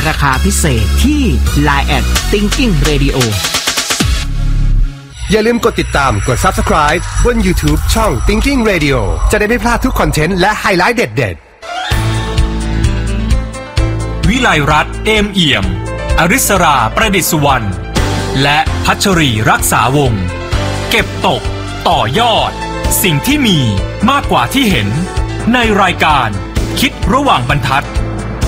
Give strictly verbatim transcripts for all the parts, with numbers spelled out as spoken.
ราคาพิเศษที่ ไลน์ แอท Thinking Radio อย่าลืมกดติดตามกด Subscribe บน YouTube ช่อง Thinking Radio จะได้ไม่พลาดทุกคอนเทนต์และไฮไลท์เด็ดๆวิไลรัตน์เอมเอี่ยมอริศราประดิษฐ์สุวรรณและพัชรีรักษาวงศ์เก็บตกต่อยอดสิ่งที่มีมากกว่าที่เห็นในรายการคิดระหว่างบรรทัด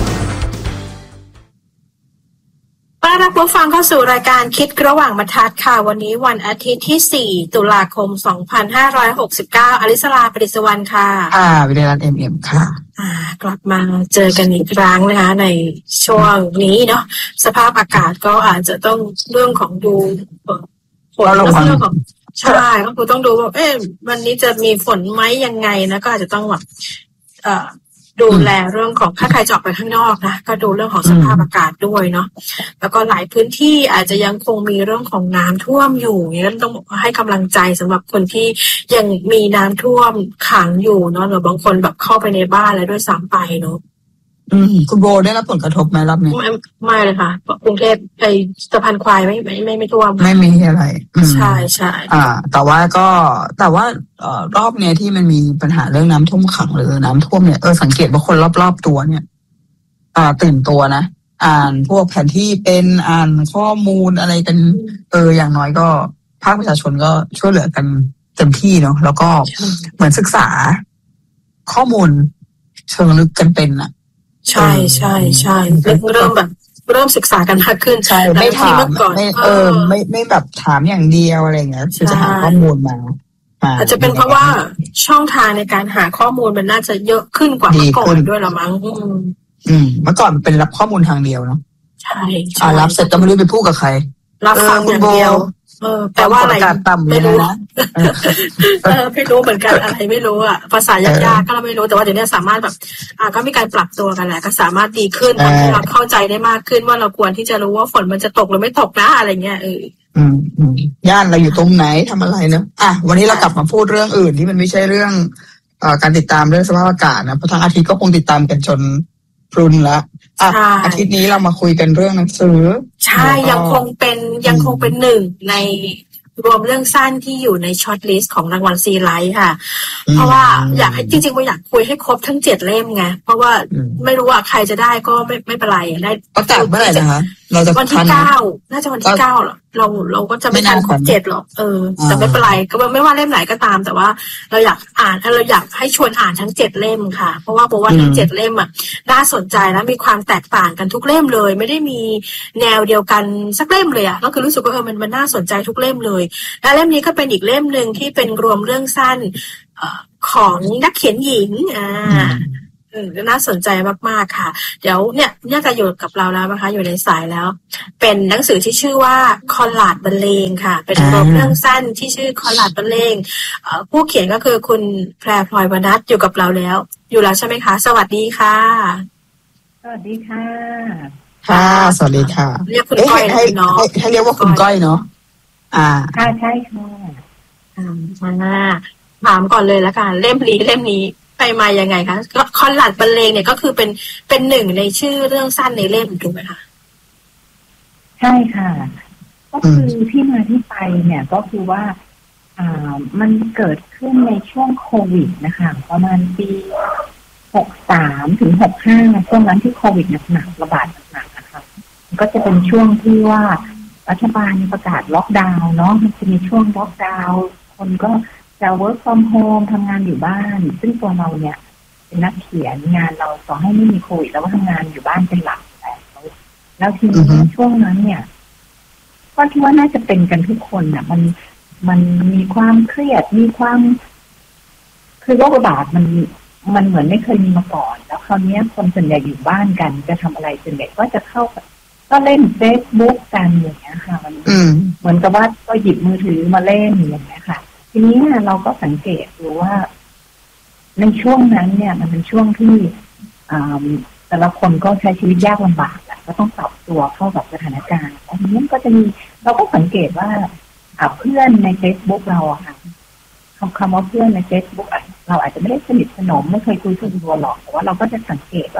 ต้อนรับผู้ฟังเข้าสู่รายการคิดระหว่างบรรทัดค่ะวันนี้วันอาทิตย์ที่สี่ตุลาคมสองพันห้าร้อยหกสิบเก้าอลิสราประดิษฐ์สุวรรณค่ะอ่าวิไลรัตน์ เอ็ม เอ็ม ค่ะอ่ากลับมาเจอกันอีกครั้งนะคะในช่วงนี้เนาะสภาพอากาศก็อาจจะต้องเรื่องของดูฝนเรื่องของใช่ก็คือต้องดูว่าเอ๊ะวันนี้จะมีฝนไหมยังไงนะก็อาจจะต้องแบบเอ่อดูแลเรื่องของถ้าใครจะออกไปข้างนอกนะก็ดูเรื่องของสภาพอากาศด้วยเนาะแล้วก็หลายพื้นที่อาจจะยังคงมีเรื่องของน้ำท่วมอยู่อย่างนั้นต้องให้กำลังใจสำหรับคนที่ยังมีน้ำท่วมขังอยู่เนาะหรือบางคนแบบเข้าไปในบ้านแล้วด้วยซ้ำไปเนาะอืมคุณโบได้รับผลกระทบไหมรอบนี้ไม่ไม่เลยค่ะกรุงเทพไอ้สะพานควายไม่ไม่ไม่ไม่ท่วมไม่มีอะไรใช่ใช่อ่าแต่ว่าก็แต่ว่าเอ่อรอบเนี้ยที่มันมีปัญหาเรื่องน้ำท่วมขังหรือน้ำท่วมเนี่ยเออสังเกตว่าคนรอบๆตัวเนี่ยอ่าตื่นตัวนะอ่านพวกแผนที่เป็นอ่านข้อมูลอะไรกันเอออย่างน้อยก็ภาคประชาชนก็ช่วยเหลือกันเต็มที่เนาะแล้วก็เหมือนศึกษาข้อมูลเชิงลึกกันเป็นอ่ะใช่ใช่ใช่เริ่มแบบเริ่มศึกษากันมากขึ้นใช่ไม่ถามไม่เออไม่ไม่แบบถามอย่างเดียวอะไรอย่างเงี้ยคือจะหาข้อมูลมาอาจจะเป็นเพราะว่าช่องทางในการหาข้อมูลมันน่าจะเยอะขึ้นกว่าเมื่อก่อนด้วยละมั้งอืมเมื่อก่อนเป็นรับข้อมูลทางเดียวเนาะใช่อ่ารับเสร็จก็ไม่รู้ไปพูดกับใครรับฟังอย่างเดียวเออแปลว่าอะไรไม่รู้นะเออไม่รู้เหมือนกันอะไรไม่รู้อ่ะภาษายากๆก็เราไม่รู้แต่ว่าเดี๋ยวนี้สามารถแบบอ่าก็มีการปรับตัวกันแหละก็สามารถดีขึ้นทำให้เราเข้าใจได้มากขึ้นว่าเราควรที่จะรู้ว่าฝนมันจะตกหรือไม่ตกนะอะไรเงี้ยเอออืมอืมย่านเราอยู่ตรงไหนทำอะไรเนาะอ่ะวันนี้เรากลับมาพูดเรื่องอื่นที่มันไม่ใช่เรื่องเอ่อการติดตามเรื่องสภาพอากาศนะเพราะทางอาทิตย์ก็คงติดตามกันจนพรุนละอ่ะอาทิตย์นี้เรามาคุยกันเรื่องหนังสือใช่ยังคงเป็นยังคงเป็นหนึ่งในรวมเรื่องสั้นที่อยู่ในช็อตลิสต์ของรางวัลซีไลท์ค่ะเพราะว่าอยากให้จริงๆว่าอยากคุยให้ครบทั้งเจ็ดเล่มไงเพราะว่าไม่รู้ว่าใครจะได้ก็ไม่ไม่เป็นไรได้ประกาศเมื่อไหร่นะคะเราจะวันที่เก้าน่าจะวันที่เก้าหรอเราเราก็จะไม่ทันครบเจ็ดหรอกเออแต่ไม่เป็นไรก็ไม่ว่าเล่มไหนก็ตามแต่ว่าเราอยากอ่านเราอยากให้ชวนอ่านทั้งเจ็ดเล่มค่ะเพราะว่าบอกว่าทั้งเจ็ดเล่มอ่ะน่าสนใจและมีความแตกต่างกันทุกเล่มเลยไม่ได้มีแนวเดียวกันสักเล่มเลยอ่ะก็คือรู้สึกว่าเออมันมันน่าสนใจทุกเล่มเลยและเล่มนี้ก็เป็นอีกเล่มนึงที่เป็นรวมเรื่องสั้นของนักเขียนหญิงอ่าน่าสนใจมากๆค่ะเดี๋ยวเนี่ยเนี่ยจะอยู่กับเราแล้วนะคะอยู่ในสายแล้วเป็นหนังสือที่ชื่อว่าคอลลาดบรรเลงค่ะเป็นรวมเรื่องสั้นที่ชื่อคอลลาดบรรเลงผู้เขียนก็คือคุณแพรพลอยวนัสอยู่กับเราแล้วอยู่แล้วใช่ไหมคะสวัสดีค่ะสวัสดีค่ะค่ะสวัสดีค่ะเรียกคุณก้อยให้น้องให้เรียกว่าคุณก้อยเนาะอ่าค่ะใช่ค่ะอ่าถามก่อนเลยละกันเล่มนี้เล่มนี้ไปมายังไงคะคอลลาดบรรเลงเนี่ยก็คือเป็นเป็นหนึ่งในชื่อเรื่องสั้นในเล่มถูกไหมคะใช่ค่ะก็คือที่มาที่ไปเนี่ยก็คือว่าอ่ามันเกิดขึ้นในช่วงโควิดนะคะประมาณปีหกสามถึงหกห้าช่วงนั้นที่โควิดหนักๆระบาดหนักๆนะคะก็จะเป็นช่วงที่ว่ารัฐบาลประกาศล็อกดาวน์เนาะมันจะมีช่วงล็อกดาวน์คนก็จะ work from home ทำงานอยู่บ้านซึ่งตัวเราเนี่ยเป็นนักเขียนงานเราต่อให้ไม่มีโควิดแล้วก็ทำงานอยู่บ้านเป็นหลักแล้วแล้วทีนี้ช่วงนั้นเนี่ยก็คิดว่าน่าจะเป็นกันทุกคนน่ะมันมันมีความเครียดมีความคือโรคระบาดมันมันเหมือนไม่เคยมีมาก่อนแล้วคราวนี้คนส่วนใหญ่อยู่บ้านกันจะทำอะไรส่วนใหญ่ก็จะเข้าก็เล่น Facebook กันอย่างเงี้ยค่ะมันเหมือนกับว่าก็หยิบมือถือมาเล่นอย่างเงี้ยค่ะทีนี้เนี่ยเราก็สังเกตดูว่าในช่วงนั้นเนี่ยมันเป็นช่วงที่แต่ละคนก็ใช้ชีวิตยากลำบากแหละก็ต้องปรับตัวเข้ากับสถานการณ์แล้วทีนี้ก็จะมีเราก็สังเกตว่าเพื่อนใน Facebook เราอะค่ะคำคำว่าเพื่อนใน Facebook เราอาจจะไม่ได้สนิทสนมไม่เคยคุยส่วนตัวหรอกแต่ว่าเราก็จะสังเกตว่า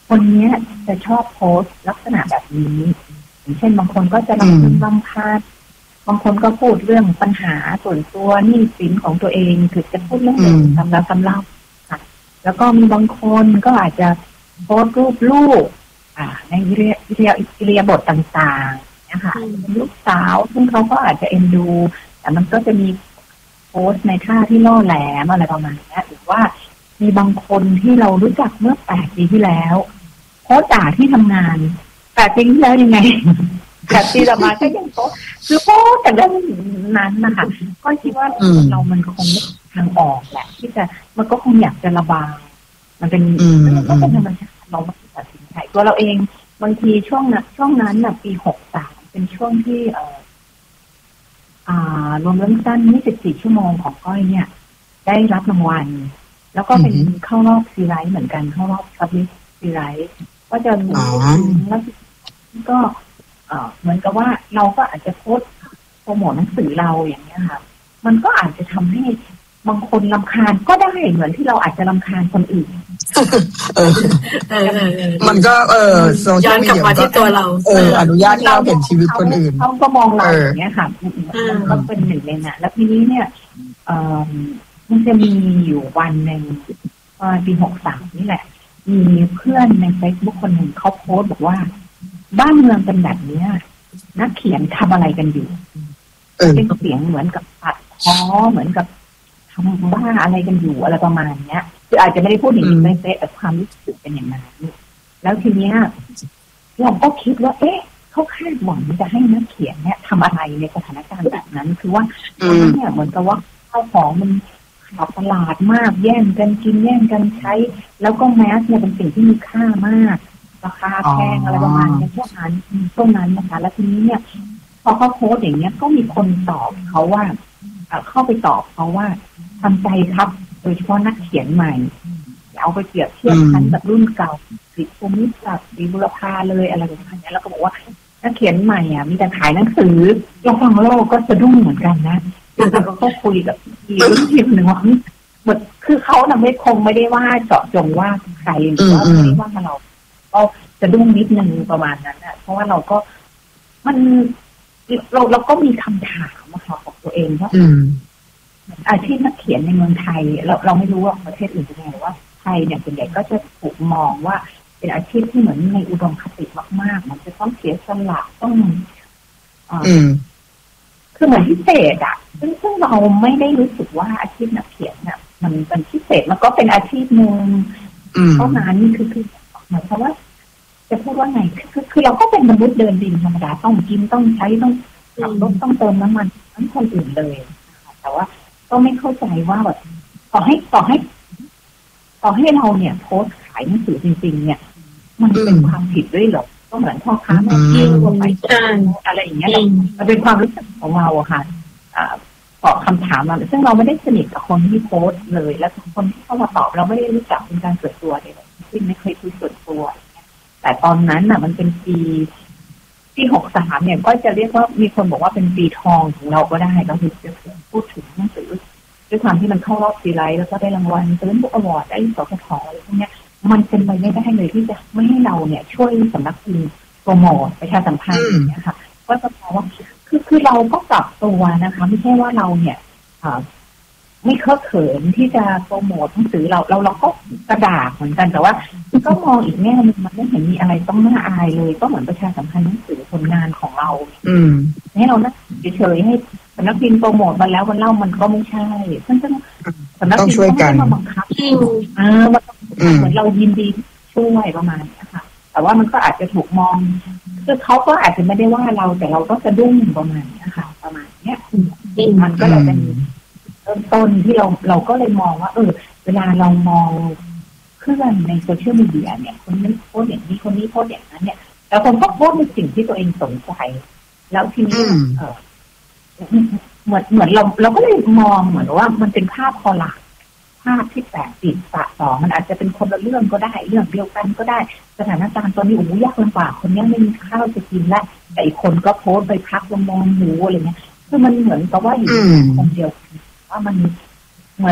คนเนี้ยจะชอบโพสต์ลักษณะแบบนี้อย่างเช่นบางคนก็จะรำพึงรำพันบางคนก็พูดเรื่องปัญหาส่วนตัวหนี้สินของตัวเองคือจะพูดเรื่องเดิมซ้ำแล้วซ้ำเล่าค่ะแล้วก็มีบางคนก็อาจจะโพสต์รูปลูกอ่าในเรียเรียเรียบทต่างๆนะคะเป็นลูกสาวซึ่งเขาก็อาจจะเอ็นดูแต่มันก็จะมีโพสต์ในท่าที่ล่อแหลมอะไรประมาณนี้หรือว่ามีบางคนที่เรารู้จักเมื่อแปดปีที่แล้วโพสต์ด่าที่ทำงานแปดปีที่แล้วยังไงแปดปีต่อมาก็ยังโพสต์คือโพสต์แต่เรื่องนั้นนะคะก็คิดว่าเรามันคงไม่ทางออกแหละที่จะมันก็คงอยากจะระบายมันเป็นมันก็เป็นธรรมชาติเราไม่ตัดสินใจตัวเราเองบางทีช่วงนั้นช่วงนั้นน่ะปีหกสามเป็นช่วงที่เอ่ออ่ารวมเรื่องสั้นยี่สิบสี่ชั่วโมงของก้อยเนี่ยได้รับรางวัลแล้วก็เป็นเข้ารอบซีไรต์เหมือนกันเข้ารอบซับลิสซีไรต์ก็จะมีแล้วก็เอ่อเหมือนกับว่าเราก็อาจจะโพสต์โปรโมทหนังสือเราอย่างเงี้ยค่ะมันก็อาจจะทำให้บางคนรำคาญก็ได้เหมือนที่เราอาจจะรำคาญคนอื่นเออมันก็เออโซเชียลมีเดียมันก็ตัวเราเอออนุญาตให้เราเห็นชีวิตคนอื่นเขาก็มองเราอย่างเงี้ยค่ะมันก็เป็นหนึ่งในนั้นแล้วทีนี้เนี่ยเอ่อมันจะมีอยู่วันหนึ่งปีหกสามนี่แหละมีเพื่อนใน Facebook คนหนึ่งเขาโพสต์บอกว่าบ้านเมืองเป็นแบบนี้นักเขียนทำอะไรกันอยู่เป็นเสียงเหมือนกับตัดพ้อเหมือนกับทำบ้าอะไรกันอยู่อะไรประมาณเนี้ยคืออาจจะไม่ได้พูดอย่างนี้ไม่เป๊ะแต่ความรู้สึกเป็นอย่างนั้นแล้วทีเนี้ยเราก็คิดว่าเอ๊ะเขาคาดหวังจะให้นักเขียนเนี่ยทำอะไรในสถานการณ์แบบนั้นคือว่าเนี่ยเหมือนกับว่าข้าวของมันขาดตลาดมากแย่งกันกินแย่งกันใช้แล้วก็แมสเนี่ยเป็นสิ่งที่มีค่ามากราคาแพงอะไรประมาณนี้พวกนั้นตรงนั้นนะคะแล้วทีนี้เนี่ยพอเขาโพสอย่างเงี้ยก็มีคนตอบเขาว่าเข้าไปตอบเขาว่าทำใจครับโดยเฉพาะนักเขียนใหม่เอาไปเปรียบเทียบกันกับรุ่นเก่าสิภูมิศักดิ์ศรีบุรพาเลยอะไรแบบนี้แล้วก็บอกว่านักเขียนใหม่อ่ะมีแต่ขายหนังสือเราฟังโลกก็สะดุ้งเหมือนกันนะเราก็คุยกับพี่รุ่นพี่หนึ่งว่าหมดคือเขาน่ะไม่คงไม่ได้ว่าเจาะจงว่าใครหรือว่าไม่ได้ว่าเราก็สะดุ้งนิดนึงประมาณนั้นอ่ะเพราะว่าเราก็มันเราเราก็มีคำถามนะคะของตัวเองว่าอาชีพนักเขียนในเมืองไทยเราเราไม่รู้ว่าประเทศอื่นเป็นยังไงว่าไทยเนี่ยส่วนใหญ่ก็จะถูกมองว่าเป็นอาชีพที่เหมือนในอุดมคติมากๆมันจะต้องเสียสละต้องอืมคือเหมือนพิเศษอ่ะซึ่งซึ่งเราไม่ได้รู้สึกว่าอาชีพนักเขียนเนี่ยมันเป็นพิเศษมันก็เป็นอาชีพหนึ่งเท่านั้นคือคือหมายความว่าจะพูดว่าไงคือคือเราก็เป็นมนุษย์เดินดินธรรมดาต้องกินต้องใช้ต้องขับรถต้องเติมน้ำมันทั้งคนอื่นเลยแต่ว่าก็ไม่เข้าใจว่าแบบต่อให้ต่อให้ต่อให้เราเนี่ยโพสต์ขายหนังสือจริงๆเนี่ยมันเป็นความผิดด้วยหรอก็เหมือนพ่อค้าแม่ค้าทั่วไปอะไรอย่างเงี้ยมันเป็นความรู้สึกของเราอะค่ะตอบคำถามมาซึ่งเราไม่ได้สนิทกับคนที่โพสต์เลยและคนที่เข้ามาตอบเราไม่ได้รู้จักเป็นการส่วนตัวเลยซึ่งไม่เคยคุยส่วนตัวแต่ตอนนั้นน่ะมันเป็นปีปีหกสามเนี่ยก็จะเรียกว่ามีคนบอกว่าเป็นปีทองของเราก็ได้เราคือจะพูดถึงหนังสือด้วยความที่มันเข้ารอบซีไรต์แล้วก็ได้รางวัลเป็นบุ๊กอวอร์ดได้สคทอะไรพวกนี้มันเป็นไปไม่ได้เลยที่จะไม่ให้เราเนี่ยช่วยสำนักพิมพ์โปรโมทประชาสัมพันธ์อย่างเงี้ยค่ะก็จะแปลว่าคือคือเราก็ปรับตัวนะคะไม่ใช่ว่าเราเนี่ยไม่เคอะเขินที่จะโปรโมทหนังสือเราเราเราก็กระดาษเหมือนกันแต่ว่าก็มองอีกแง่นึงมันไม่เห็นมีอะไรต้องน่าอายเลยก็เหมือนประชาสัมพันธ์หนังสือผลงานของเราอืมให้เรานะเฉยๆให้สำนักพิมพ์โปรโมทมาแล้ววันเล่ามันก็ไม่ใช่ซึ่งซึ่งสำนักพิมพ์ก็ไม่ได้มาบังคับอ่าเหมือนเรายินดีช่วยประมาณนี้ค่ะแต่ว่ามันก็อาจจะถูกมองคือเขาก็อาจจะไม่ได้ว่าเราแต่เราก็สะดุ้งประมาณนี้ค่ะประมาณเนี้ยมันก็เลยเป็นเริ่มต้นที่เราเราก็เลยมองว่าเออเวลาเรามองเพื่อนในโซเชียลมีเดียเนี่ยคนนี้โพสอย่างนี้คนนี้โพสอย่างนั้นเนี่ยแล้วคนก็โพสในสิ่งที่ตัวเองสนใจแล้วทีนี้เออเหมือนเหมือนเราเราก็เลยมองเหมือนว่ามันเป็นภาพคอลักภาพที่แปดติดสะสองมันอาจจะเป็นคนละเรื่องก็ได้เรื่องเดียวกันก็ได้สถานการณ์ตอนนี้โอ้ยยากลำบากคนนี้ไม่มีข้าวจะกินแล้วแต่อีกคนก็โพสไปพักลมองหนูอะไรเงี้ยคือมันเหมือนกับว่าอยู่ในคนเดียวว่ามันเหมือน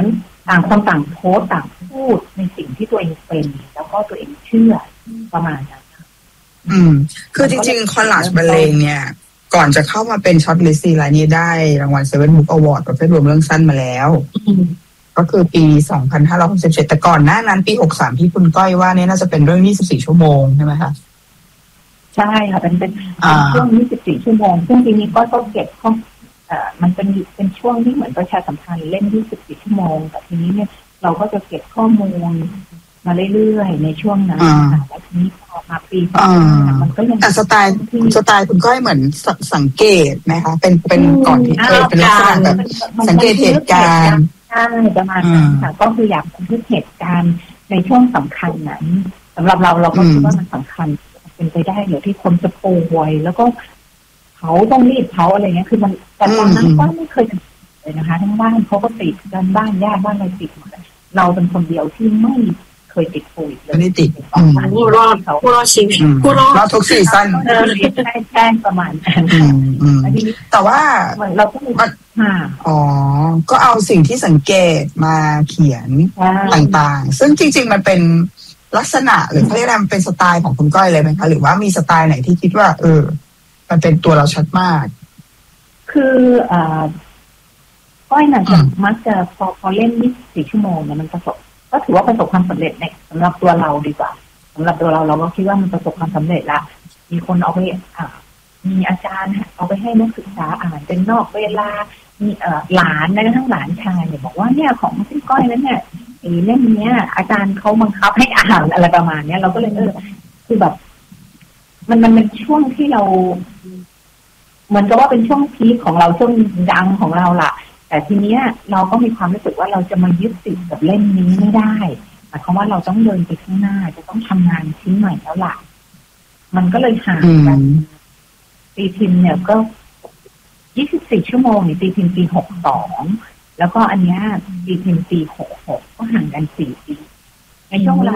ต่างคนต่างโพสต์ต่างพูดในสิ่งที่ตัวเองเป็นแล้วก็ตัวเองเชื่อประมาณนั้นอืมคือจริงๆคอลลาจบรรเลงเนี่ยก่อนจะเข้ามาเป็นช็อตลิสต์ซีไรนี้ได้รางวัลเซเว่นบุ๊กอวอร์ดประเภทรวมเรื่องสั้นมาแล้วก็คือปีสองพันห้าร้อยหกสิบเจ็ดแต่ก่อนหน้านั้นปีหกสิบสามที่คุณก้อยว่าเนี่ยน่าจะเป็นเรื่องยี่สิบสี่ชั่วโมงใช่ไหมคะใช่ค่ะเป็นเป็นช่วงยี่สิบสี่ชั่วโมงซึ่งทีนี้ก็ต้องเก็บข้อเอ่อมันเป็นเป็นช่วงที่เหมือนประชาสัมพันธ์เล่นยี่สิบสี่ชั่วโมงแต่ทีนี้เนี่ยเราก็จะเก็บข้อมูลมาเรื่อยๆในช่วงนั้นค่ะแล้วทีนี้พอมาปีสองมันก็ยังแต่สไตล์สไตล์คุณก้อยเหมือนสังเกตไหมคะเป็นเป็นก่อนที่เคยเป็นลักษณะแบบสังเกตเหตุการณ์ใช่ประมาณนั้นค่ะก็คืออยากบันทึกเหตุการณ์ในช่วงสำคัญนั้นสำหรับเราเราก็คิดว่ามันสำคัญเป็นไปได้เดี๋ยวที่คนจะป่วยแล้วก็เขาต้องรีบเขาอะไรเงี้ยคือมันแต่ตอนนั้นก็ไม่เคยเลยนะคะทั้งบ้านเขาก็ติดกันบ้านญาติบ้านอะไรติดหมดเราเป็นคนเดียวที่ไม่เคยติดโควิดเลยไม่ติดผู้รอดผู้รอดชีวิตผู้รอดทุกซีซั่นใช่ใช่ประมาณนั้นแต่ว่าเราก็มีอ๋อก็เอาสิ่งที่สังเกตมาเขียนต่างๆซึ่งจริงๆมันเป็นลักษณะหรือเขาเรียกอะไรมันเป็นสไตล์ของคุณก้อยเลยไหมคะหรือว่ามีสไตล์ไหนที่คิดว่าเออมันเป็นตัวเราชัดมากคืออ่าก้อยน่ะจะมักจะพอพอเล่นยี่สิบสี่ชั่วโมงเนี่ยมันประสบก็ถือว่าประสบความสำเร็จในสำหรับตัวเราดีกว่าสำหรับตัวเราเราก็คิดว่ามันประสบความสำเร็จละมีคนเอาไปอ่ามีอาจารย์เอาไปให้นักศึกษาอ่านเป็นนอกเวลามีเอ่อหลานแม้กระทั่งหลานชายเนี่ยบอกว่าเนี่ยของพี่ก้อยนั้นเนี่ยไอ้เล่มเนี้ยอาจารย์เขาบังคับให้อ่านอะไรประมาณเนี้ยเราก็เลยเออคือแบบมันมันเป็นช่วงที่เราเหมือนกับว่าเป็นช่วงพีคของเราช่วงดังของเราล่ะแต่ทีเนี้ยเราก็มีความรู้สึกว่าเราจะมายึดติดกับเล่มนี้ไม่ได้หมายความว่าเราต้องเดินไปข้างหน้าจะต้องทำงานชิ้นใหม่แล้วล่ะมันก็เลยห่างกันตีพิมพ์เนี่ยก็ยี่สิบสี่ชั่วโมงนี่ตีพิมพ์ปีหกสองแล้วก็อันเนี้ยตีพิมพ์ปีหกหกก็ห่างกันสี่ปีในช่วงเวลา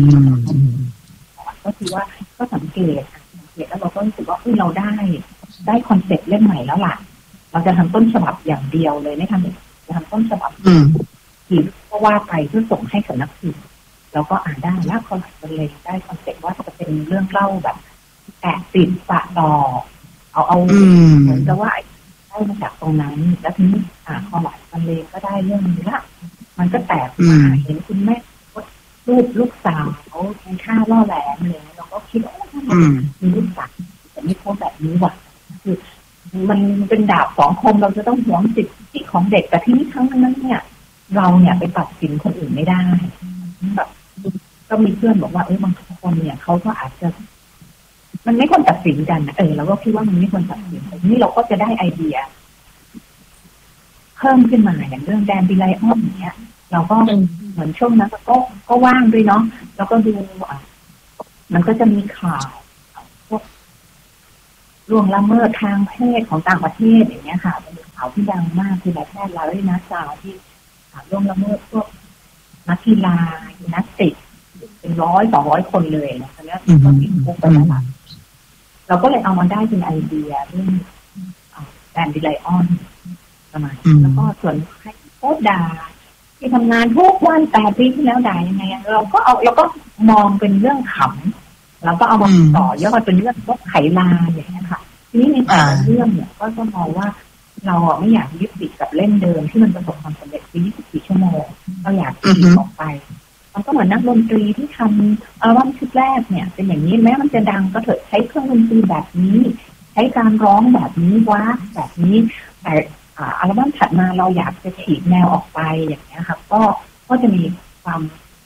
ก็คือว่าก็สังเกตสังเกตแล้วเราก็รู้สึกว่าเออเราได้ได้คอนเซ็ปต์เล่มใหม่แล้วล่ะเราจะทำต้นฉบับอย่างเดียวเลยไม่ทำจะทำต้นฉบับที่ก็ว่าไปเพื่อส่งให้สำนักพิมพ์แล้วก็อ่านได้แล้วคนเลยได้คอนเซ็ปต์ว่าจะเป็นเรื่องเล่าแบบแอบติดปะดอเอาเอาเหมือนกับว่าได้มาจากตรงนั้นแล้วทีนี้อ่าพอหลายคนเลยก็ได้เรื่องนี้ละมันก็แตกมาเห็นคุณแม่รูปลูกสาวเขาใช้ค่าล่อแหลมเลยเราก็คิดว่ามีลูกสาวแต่ไม่พบแบบนี้ว่ะคือมันเป็นดาบสองคมเราจะต้องหวงสิทธิของเด็กแต่ที่นี้ทั้งนั้นเนี่ยเราเนี่ยไปตัดสินคนอื่นไม่ได้แบบก็มีเพื่อนบอกว่าเออบางคนเนี่ยเขาก็อาจจะมันไม่ควรตัดสินกันเออเราก็คิดว่ามันไม่ควรตัดสินนี่เราก็จะได้ไอเดียเพิ่มขึ้นมาอย่างเรื่องแดนบิไลออนอย่างเงี้ยเราก็เหมือนช่วงนั้นก็ก็ว่างด้วยเนาะแล้วก็ดูอ่ะมันก็จะมีข่าวพวกล่วงละเมิดทางเพศของต่างประเทศอย่างเงี้ยค่ะเป็นข่าวที่ดังมากคือแบบแพทย์เราได้นะสาวที่ล่วงละเมิดพวกนักกีฬานักติกเป็นร้อยสองร้อยคนเลยนะตอนนี้ก็ติดคุกไปแล้วล่ะเราก็เลยเอามันได้เป็นไอเดียเรื่องแดนบิไลออนประมาณแล้วก็ส่วนให้โค้ชด่าที่ทำงานทุกวันแต่ปีที่แล้วด่ายังไงเราก็เอาเราก็มองเป็นเรื่องขำแล้วก็เอามาต่อยอดเป็นเรื่องพวกไขลาอย่างนี้ค่ะทีนี้ในแต่ละเรื่องเนี่ยก็จะมองว่าเราไม่อยากยึดติดกับเล่มเดิมที่มันประสบความสำเร็จในยี่สิบสี่ชั่วโมงเราอยากตีออกไปมันก็เหมือนนักดนตรีที่ทำอัลบั้มชุดแรกเนี่ยเป็นอย่างนี้แม้มันจะดังก็เถอะใช้เครื่องดนตรีแบบนี้ใช้การร้องแบบนี้วาดแบบนี้แต่อัลบั้มถัดมาเราอยากจะฉีกแนวออกไปอย่างนี้ค่ะก็ก็จะมีความ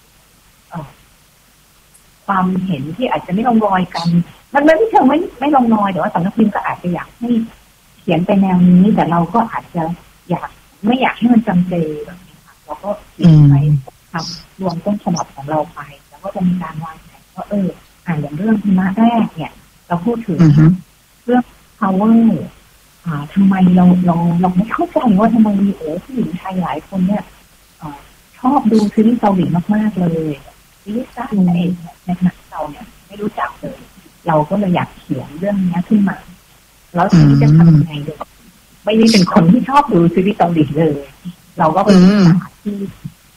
ความเห็นที่อาจจะไม่ลงรอยกันมันไม่เชิงไม่ไม่ลงรอยแต่ว่าสำนักพิมพ์ก็อาจจะอยากให้เขียนไปแนวนี้แต่เราก็อาจจะอยากไม่อยากให้มันจำเจแบบนี้ค่ะเราก็เขียนไปทำรวมต้นฉบับของเราไปแล้วก็จะมีการวางแผนว่าเอออ่านอย่างเรื่องพิมพ์แรกเนี่ยเราพูดถึงเรื่อง power อ่าทำไมเราเราเราไม่เข้าใจว่าทำไมมีโอ้ผู้หญิงไทยหลายคนเนี่ยชอบดูซีรีส์เกาหลีมากๆเลยซีรีส์ซ่าในในขณะเราเนี่ยไม่รู้จักเลยเราก็เลยอยากเขียนเรื่องนี้ขึ้นมาแล้วทีนี้จะทำยังไงดีไม่ได้เป็นคนที่ชอบดูซีรีส์เกาหลีเลยเราก็ไปศึกษาที่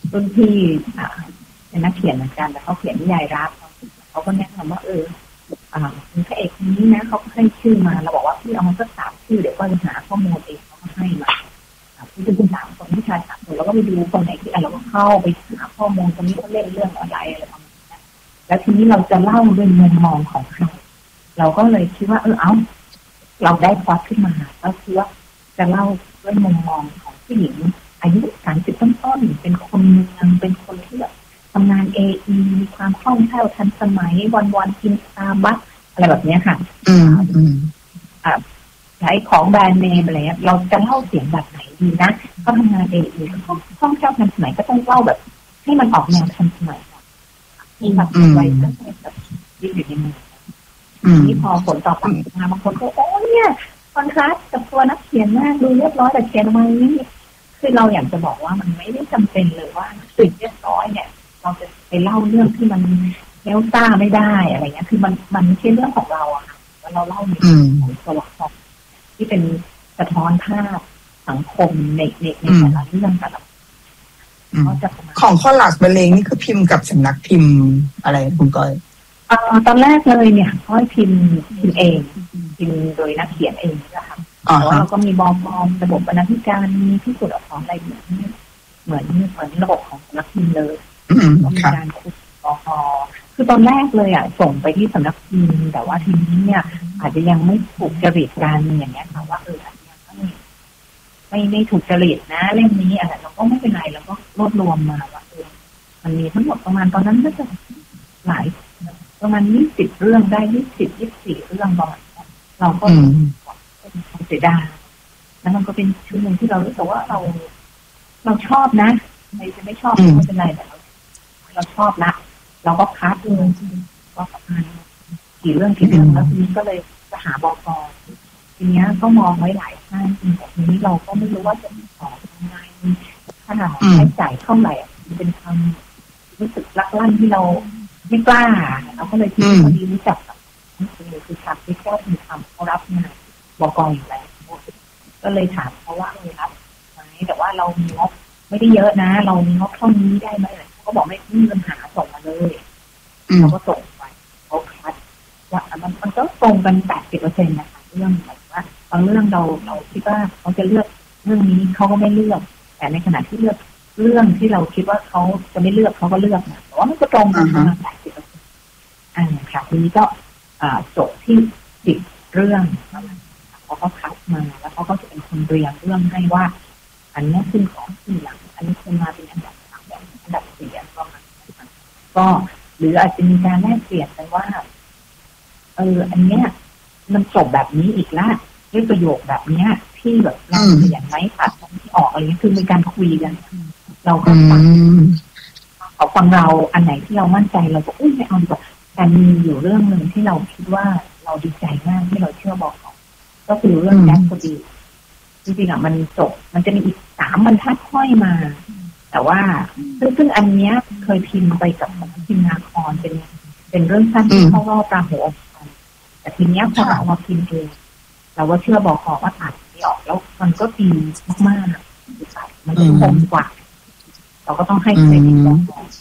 รุ่นพี่อ่าเป็นนักเขียนเหมือนกันแต่เขาเขียนนิยายรักเขาก็แนะนำว่าเอออ่าพระเอกคนนี้นะเขาให้ชื่อมาเราบอกว่าพี่เอามาสักสามชื่อเดี๋ยวก็จะหาข้อมูลเองเขาก็ให้มาพี่จะเป็นสามคนผู้ชายสามคนแล้วก็ไปดูคนไหนที่อ่ะเราก็เข้าไปหาข้อมูลคนนี้เขาเล่นเรื่องอะไรอะไรประมาณนี้แล้วทีนี้เราจะเล่าด้วยมุมมองของใครเราก็เลยคิดว่าเออเอาเราได้พล็อตขึ้นมาก็คือว่าจะเล่าด้วยมุมมองของผู้หญิงอายุสามสิบต้นๆเป็นคนเมืองเป็นคนที่แบบทำงานเอไอมีความคล่องแคล่วทันสมัยวันๆกินสตาร์บัคอะไรแบบนี้ค่ะอืมอืมอ่าใช้ของแบรนด์เนมอะไรเงี้ยเราจะเล่าเสียงแบบไหนดีนะก็ทำงานเอไอก็คล่องแคล่วทันสมัยก็ต้องเล่าแบบให้มันออกแนวทันสมัยที่แบบไว้ก็แบบยืดอยู่ในมือนี่พอผลตอบรับมาบางคนก็โอ้เนี่ยคอนทราสต์กับตัวนักเขียนมากดูเรียบร้อยแต่เขียนมานี่คือเราอยากจะบอกว่ามันไม่ได้จำเป็นเลยว่าสิ่งเรียบร้อยเนี่ยเราจะไปเล่าเรื่องที่มันเลี้ยวซ่าไม่ได้อะไรเงี้ยคือมันมันไม่ใช่เรื่องของเราอะค่ะว่าเราเล่าในเรื่องของตัวละครที่เป็นสะท้อนภาพสังคมในในในแต่ละเรื่องแต่ละของข้อหลักบรรเลงนี่คือพิมพ์กับสำนักพิมพ์อะไรคุณก้อยอ่าตอนแรกเลยเนี่ยก้อยพิมพ์พิมพ์เองพิมพ์โดยนักเขียนเองนะคะแต่ว่าเราก็มีบอมบอมระบบบรรณาธิการมีที่สุดอักษรอะไรเหมือนเหมือนเหมือนระบบของสำนักพิมพ์เลยก็มีการคุยบอมคือตอนแรกเลยอ่ะส่งไปที่สำนักพิมพ์แต่ว่าทีนี้เนี่ยอาจจะยังไม่ถูกจริตกันอย่างเงี้ยค่ะว่าเอออาจจะยังไม่ไม่ไม่ถูกจริตนะเล่มนี้อะไรเราก็ไม่เป็นไรเราก็รวบรวมมาว่าเออมันมีทั้งหมดประมาณตอนนั้นก็จะหลายประมาณยี่สิบเรื่องได้ยี่สิบยี่สิบสี่เรื่องประมาณเราก็เป็นเสียดายแล้วมันก็เป็นชุดหนึ่งที่เรารู้สึกว่าเราเราชอบนะไม่จะไม่ชอบไม่เป็นไรแต่เราเราชอบละเราก็คัดเลยก็ประมาณกี่เรื่องกี่เรื่องแล้วทีนี้ก็เลยจะหาบก.ทีนี้ก็มองไว้หลายท่านแบบนี้เราก็ไม่รู้ว่าจะสอนยังไงถ้าหาใช้จ่ายเท่าไหร่เป็นความรู้สึกลักลั่นที่เราไม่กล้าเราก็เลยที่พอดีรู้จักกับนี่คือทางที่แก้มีความเขารับงานบก.อยู่แล้วก็เลยถามเขาว่าเออรับไหมแต่ว่าเรามีงบไม่ได้เยอะนะเรามีงบเท่านี้ได้ไหมเขาก็บอกไม่มีปัญหาส่งมาเลยเราก็ส่งไปเขาคัดว่ามันมันก็ตรงกันแปดสิบเปอร์เซ็นต์นะคะเรื่องแบบว่าบางเรื่องเราเราคิดว่าเขาจะเลือกเรื่องนี้เขาก็ไม่เลือกแต่ในขณะที่เลือกเรื่องที่เราคิดว่าเขาจะไม่เลือกเขาก็เลือกนะแต่ว่ามันก็ตรงกันประมาณแปดสิบเปอร์เซ็นต์อ่าค่ะทีนี้ก็อ่าจบที่สิบเรื่องเขาก็คัดมาแล้วเขาก็จะเป็นคนเรียงเรื่องให้ว่าอันนี้ขึ้นของขึ้นหลังอันนี้ขึ้นมาเป็นอันดับสามแบบอันดับสี่ประมาณก็หรืออาจจะมีการแลกเปลี่ยนกันว่าเอออันเนี้ยมันจบแบบนี้อีกละด้วยประโยคแบบเนี้ยที่แบบเราเปลี่ยนไหมตัดที่ออกอะไรคือมีการคุยกันเราก็ฟังเขาฟังเราอันไหนที่เรามั่นใจเราก็อุ้ยไม่เอาดีกว่าแต่มีอยู่เรื่องหนึ่งที่เราคิดว่าเราดีใจมากที่เราเชื่อบอกเขาก็คือเรื่องแจ็คพอดีจริงๆอ่ะมันจบมันจะมีอีกสามบรรทัดค่อยมาแต่ว่าซึ่งซึ่งอันเนี้ยเคยพิมพ์ไปกับพิมพ์นาครเป็นเป็นเรื่องสั้นที่เข้ารอบปราหัวแต่ทีเนี้ยพอเรามาพิมพ์เองเราก็เชื่อบอกขอว่าตัดไม่ออกแล้วมันก็ดีมากๆมันจะคมกว่าเราก็ต้องให้เครดิตบอก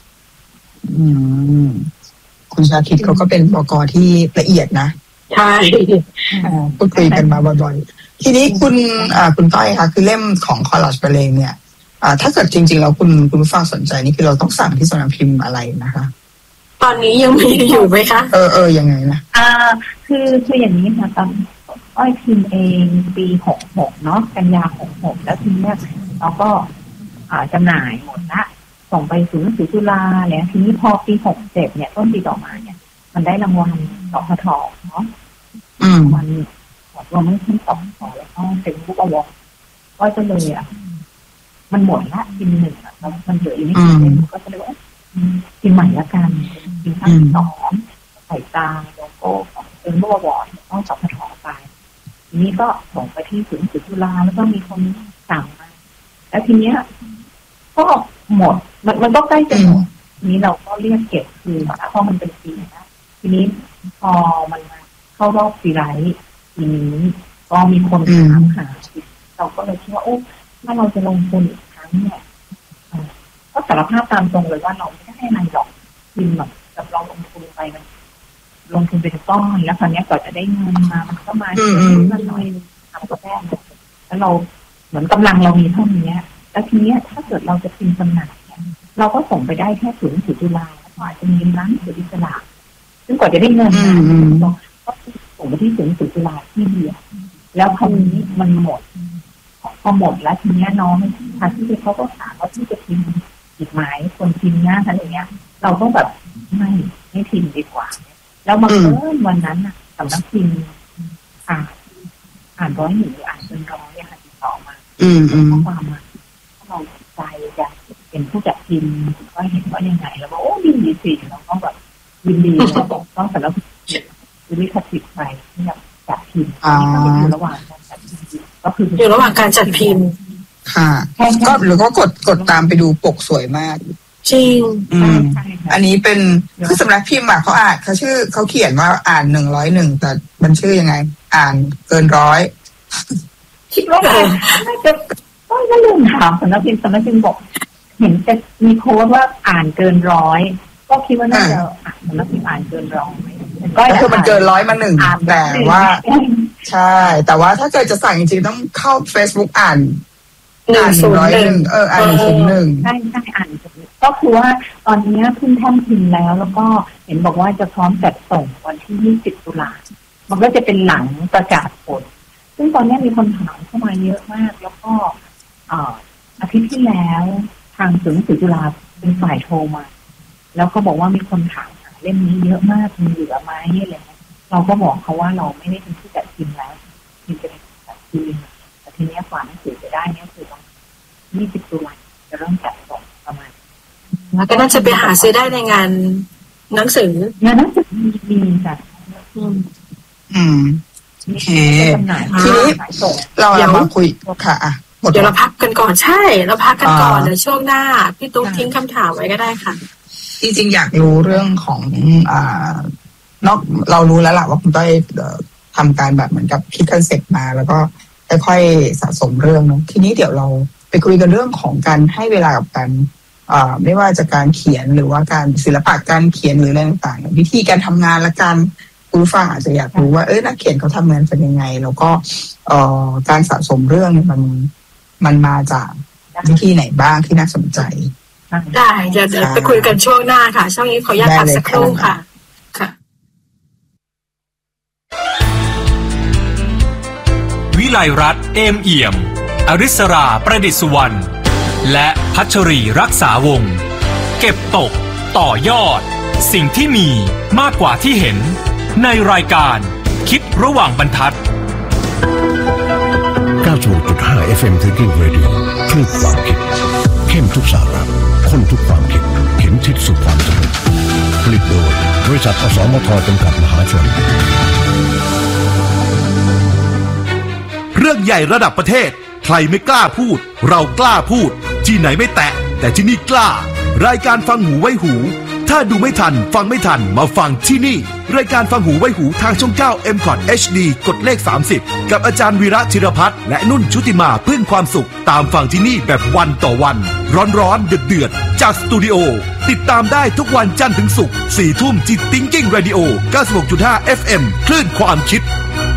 คุณชาคิดเขาก็เป็นบก.ที่ละเอียดนะใช่พูดคุยกันมาบ่อยๆทีนี้คุณอ่าคุณต้อยคะคือเล่มของคอลัสเบลงเนี่ยอ่าถ้าเกิดจริงๆแล้วคุณคุณผู้ฟังสนใจนี่คือเราต้องสั่งที่สำนักพิมพ์อะไรนะคะตอนนี้ยังมีอยู่ไหมคะเออเออยังไงนะอ่าคือคืออย่างนี้ค่ะตอนอ้อยพิมพ์เองปีหกหกเนาะกันยาหกหกแล้วทีนี้เราก็อ่าจำหน่ายหมดละส่งไปศูนย์หนังสือจุฬาเนี่ยทีนี้พอปีหกเจ็ดเนี่ยต้นปีต่อมาเนี่ยมันได้รางวัลสพทเนาะมันรวมทั้งสองสองแล้วก็เป็นบุ๊กอวอร์ดก็เลยอ่ะมันหมดละปีหนึ่งอ่ะแล้วมันเหลืออีกนิดนึงก็จะเลยว่าปีใหม่ละกันปีที่สองใส่ตาโลโก้ของเป็นบุ๊กอวอร์ดต้องสพทไปทีนี้ก็ส่งไปที่ศูนย์หนังสือจุฬาแล้วก็มีคนสั่งมาแล้วทีเนี้ยก็หมดมันมันก็ใกล้จะหมดทีนี้เราก็เรียกเก็บคืนเพราะมันเป็นปีนะทีนี้พอมันมาเข้ารอบปีไรทีนี้ก็มีคนถามหาเราก็เลยคิดว่าโอ้ถ้าเราจะลงทุนอีกครั้งเนี่ยก็ก็สารภาพตามตรงเลยว่าเราไม่ได้ให้อะไรหรอกพิมแบบกับเราลงทุนไปมันลงทุนเป็นก้อนแล้วคราวนี้ก่อนจะได้เงินมามันก็มาเงินหน่อยทำก็แค่แล้วเราเหมือนกำลังเรามีเท่านี้แล้วทีนี้ถ้าเกิดเราจะพิมพ์จำหน่ายเราก็ส่งไปได้แค่ศูนย์จุฬาแล้วก็อาจจะมีร้านสื่ออิสระซึ่งกว่าจะได้เงินมาก็ส่งไปที่ศูนย์จุฬาที่เดียวแล้วคราวนี้มันหมดพอหมดแล้วทีนี้น้องทางที่เขาก็ถามว่าที่จะพิมพ์อีกไหมคนพิมพ์หน้าอะไรเงี้ยเราต้องแบบไม่ไม่พิมพ์ดีกว่าแล้วมาเพิ่มวันนั้นน่ะสำนักพิมพ์อ่านอ่านร้อยหนึ่งหรืออ่านเป็นร้อยค่ะติดต่อมาข้อความมาเราใจจะเป็นผู้จัดพิมพ์ก็เห็นว่ายังไงแล้วว่าโอ้ยินดีสิเราก็แบบยินดีแล้วต้องสำนักพิมพ์วิลิขสิทธิ์ไปที่แบบจัดพิมพ์นี่ก็อยู่ระหว่างการจัดพิมพ์ก็คืออยู่ระหว่างการจัดพิมพ์ค่ะก็หรือก็กดกดตามไปดูปกสวยมากจริงอืมอันนี้เป็นคือสำนักพิมพ์อะเขาอ่านเขาชื่อเขาเขียนว่าอ่านหนึ่งร้อยหนึ่งแต่มันชื่อยังไงอ่านเกินร้อยคิดว่าน่าจะก็ลืมถามสำนักพิมพ์สำนักพิมพ์บอกเห็นจะมีโค้ดว่าอ่านเกินร้อยก็คิดว่าน่าจะสำนักพิมพ์อ่านเกินร้อยก็คือมันเกินร้อยมาหนึ่งแต่ว่าใช่แต่ว่าถ้าเกิดจะสั่งจริงๆต้องเข้า Facebook อ่านอ่านหนึ่งร้อยหนึ่งเอออ่านหนึ่งศูนย์หนึ่งใช่ใช่อ่านก็คือว่าตอนนี้เพิ่งแท่นพิมพ์แล้วแล้วก็เห็นบอกว่าจะพร้อมจัดส่งวันที่ยี่สิบตุลามันก็จะเป็นหลังประกาศผลซึ่งตอนนี้มีคนถามเข้ามาเยอะมากแล้วก็อาทิตย์ที่แล้วทางศูนย์จุฬาเป็นฝ่ายโทรมาแล้วเขาบอกว่ามีคนถามเล่มนี้เยอะมากมีเหลือไหมอะไรเราก็บอกเขาว่าเราไม่ได้เป็นผู้จัดพิมพ์แล้วพิมพ์จะเป็นผู้จัดพิมพ์แต่ทีนี้กว่าหนังสือจะได้เนี่ยคือต้องยี่สิบตุลาจะเริ่มจัดส่งประมาณแล้วก็น่าจะไปหาซื้อได้ในงานหนังสืองานหนังสือมีมีจ้ะอืมโอเคทีนี้เราเรามาคุยค่ะอ่ะเดี๋ยวเราพักกันก่อนใช่เราพักกันก่อนเดี๋ยวช่วงหน้าพี่ตุ๊กทิ้งคำถามไว้ก็ได้ค่ะจริงๆอยากรู้เรื่องของอ่านอกเรารู้แล้วล่ะว่าคุณต้อยทำการแบบเหมือนกับคิดคอนเซ็ปต์มาแล้วก็ค่อยๆสะสมเรื่องเนาะทีนี้เดี๋ยวเราไปคุยกันเรื่องของการให้เวลากับการอ่าไม่ว่าจะการเขียนหรือว่าการศิลปะการเขียนหรืออะไรต่างๆวิธีการทำงานและการผู้ฟังอาจจะอยากรู้ว่าเอ้ยนักเขียนเขาทำงานเป็นยังไงแล้วก็เอ่อการสะสมเรื่องมันมันมาจากวิธีไหนบ้างที่น่าสนใจได้เดี๋ยวไปคุยกันช่วงหน้าค่ะช่วงนี้ขออนุญาตพักสักครู่ค่ะค่ะวิไลรัตน์เอมเอี่ยมอริสราประดิษฐ์สุวรรณและพัชรีรักษาวงศ์เก็บตกต่อยอดสิ่งที่มีมากกว่าที่เห็นในรายการคิดระหว่างบรรทัดเก้าสิบหกจุดห้า เอฟ เอ็ม Thinking Radio คลื่นความคิดเข้มทุกสาระข้นทุกความคิดเข็นทิศสู่ความสำเร็จผลิตโดยบริษัทอสมทจำกัดมหาชนเรื่องใหญ่ระดับประเทศใครไม่กล้าพูดเรากล้าพูดที่ไหนไม่แตะแต่ที่นี่กล้ารายการฟังหูไว้หูถ้าดูไม่ทันฟังไม่ทันมาฟังที่นี่รายการฟังหูไว้หูทางช่องเก้า เอ็ม คอท เอช ดี กดเลขสามสิบกับอาจารย์วีระธีรพัฒน์และนุ่นชุติมาพึ่งความสุขตามฟังที่นี่แบบวันต่อวันร้อนๆเดือดๆจากสตูดิโอติดตามได้ทุกวันจันทร์ถึงศุกร์สี่ทุ่มที่ Thinking Radio เก้าสิบหกจุดห้า เอฟ เอ็ม คลื่นความคิด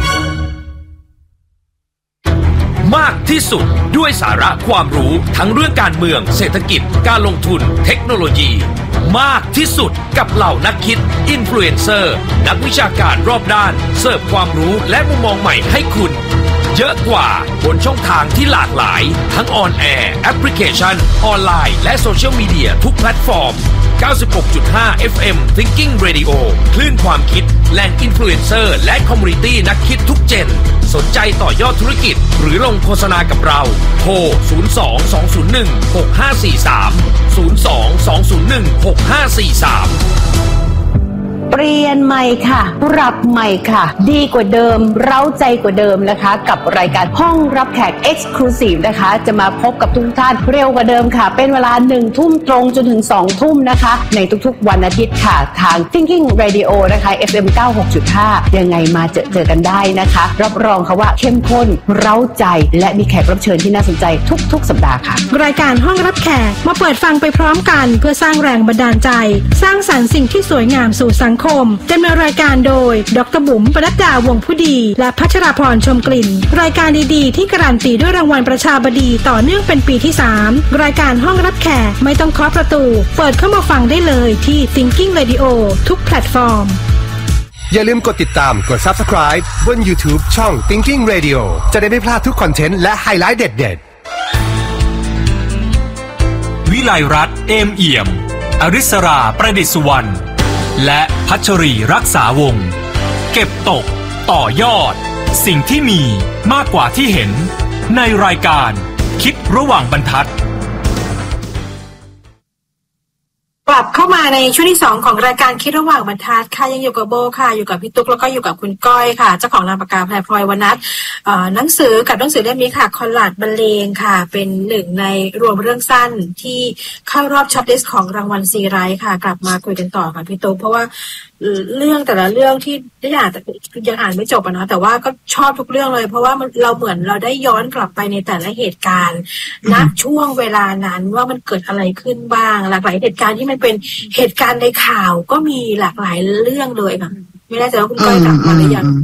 มากที่สุดด้วยสาระความรู้ทั้งเรื่องการเมืองเศรษฐกิจการลงทุนเทคโนโลยีมากที่สุดกับเหล่านักคิดอินฟลูเอนเซอร์นักวิชาการรอบด้านเสิร์ฟความรู้และมุมมองใหม่ให้คุณเยอะกว่าบนช่องทางที่หลากหลายทั้งออนแอร์แอปพลิเคชันออนไลน์และโซเชียลมีเดียทุกแพลตฟอร์ม เก้าสิบหกจุดห้า เอฟ เอ็ม Thinking Radio คลื่นความคิดแหล่งอินฟลูเอนเซอร์และคอมมูนิตี้นักคิดทุกเจนสนใจต่อยอดธุรกิจหรือลงโฆษณากับเราโทรศูนย์ สอง สอง ศูนย์ หนึ่ง หก ห้า สี่ สาม ศูนย์ สอง สอง ศูนย์ หนึ่ง หก ห้า สี่ สามเปลี่ยนใหม่ค่ะปรับใหม่ค่ะดีกว่าเดิมเร้าใจกว่าเดิมนะคะกับรายการห้องรับแขก Exclusive นะคะจะมาพบกับทุกท่านเร็วกว่าเดิมค่ะเป็นเวลาหนึ่งทุ่มตรงจนถึงสองทุ่มนะคะในทุกๆวันอาทิตย์ค่ะทาง Thinking Radio นะคะ เอฟ เอ็ม เก้าสิบหกจุดห้า ยังไงมาเจอเจอกันได้นะคะรับรองค่ะว่าเข้มข้นเร้าใจและมีแขกรับเชิญที่น่าสนใจทุกๆสัปดาห์ค่ะรายการห้องรับแขกมาเปิดฟังไปพร้อมกันเพื่อสร้างแรงบันดาลใจสร้างสรรค์สิ่งที่สวยงามสู่สังคมดำเนินรายการโดยดร.บุ๋มปนัดดาวงผู้ดีและพัชราพรชมกลิ่นรายการดีๆที่การันตีด้วยรางวัลประชาบดีต่อเนื่องเป็นปีที่สามรายการห้องรับแขกไม่ต้องเคาะประตูเปิดเข้ามาฟังได้เลยที่ Thinking Radio ทุกแพลตฟอร์มอย่าลืมกดติดตามกด Subscribe บน YouTube ช่อง Thinking Radio จะได้ไม่พลาดทุกคอนเทนต์และไฮไลท์เด็ดๆวิไลรัตน์เอมเอี่ยมอริสราประดิษฐ์สุวรรณและพัชรีรักษาวงศ์เก็บตกต่อยอดสิ่งที่มีมากกว่าที่เห็นในรายการคิดระหว่างบรรทัดกลับเข้ามาในช่วงที่สองของรายการคิดระหว่างบรรทัดค่ะยังอยู่กับโบค่ะอยู่กับพี่ตุ๊กแล้วก็อยู่กับคุณก้อยค่ะเจ้าของนามปากกาแพรพลอยวรรณัฐหนังสือกับหนังสือเล่มนี้ค่ะคอลลาดบรรเลงค่ะเป็นหนึ่งในรวมเรื่องสั้นที่เข้ารอบช็อตลิสต์ของรางวัลซีไรท์ค่ะกลับมาคุยกันต่อค่ะพี่ตุ๊กเพราะว่าเรื่องแต่ละเรื่องที่ได้อ่านแต่ยังอ่านไม่จบอ่ะนะแต่ว่าก็ชอบทุกเรื่องเลยเพราะว่าเราเหมือนเราได้ย้อนกลับไปในแต่ละเหตุการณ์ณช่วงเวลานั้นว่ามันเกิดอะไรขึ้นบ้างหลากหลายเหตุการณ์ที่มันเป็นเหตุการณ์ในข่าวก็มีหลากหลายเรื่องเลยค่ะไม่แน่ใจว่าคุณก้อยกลับมาหรือยัง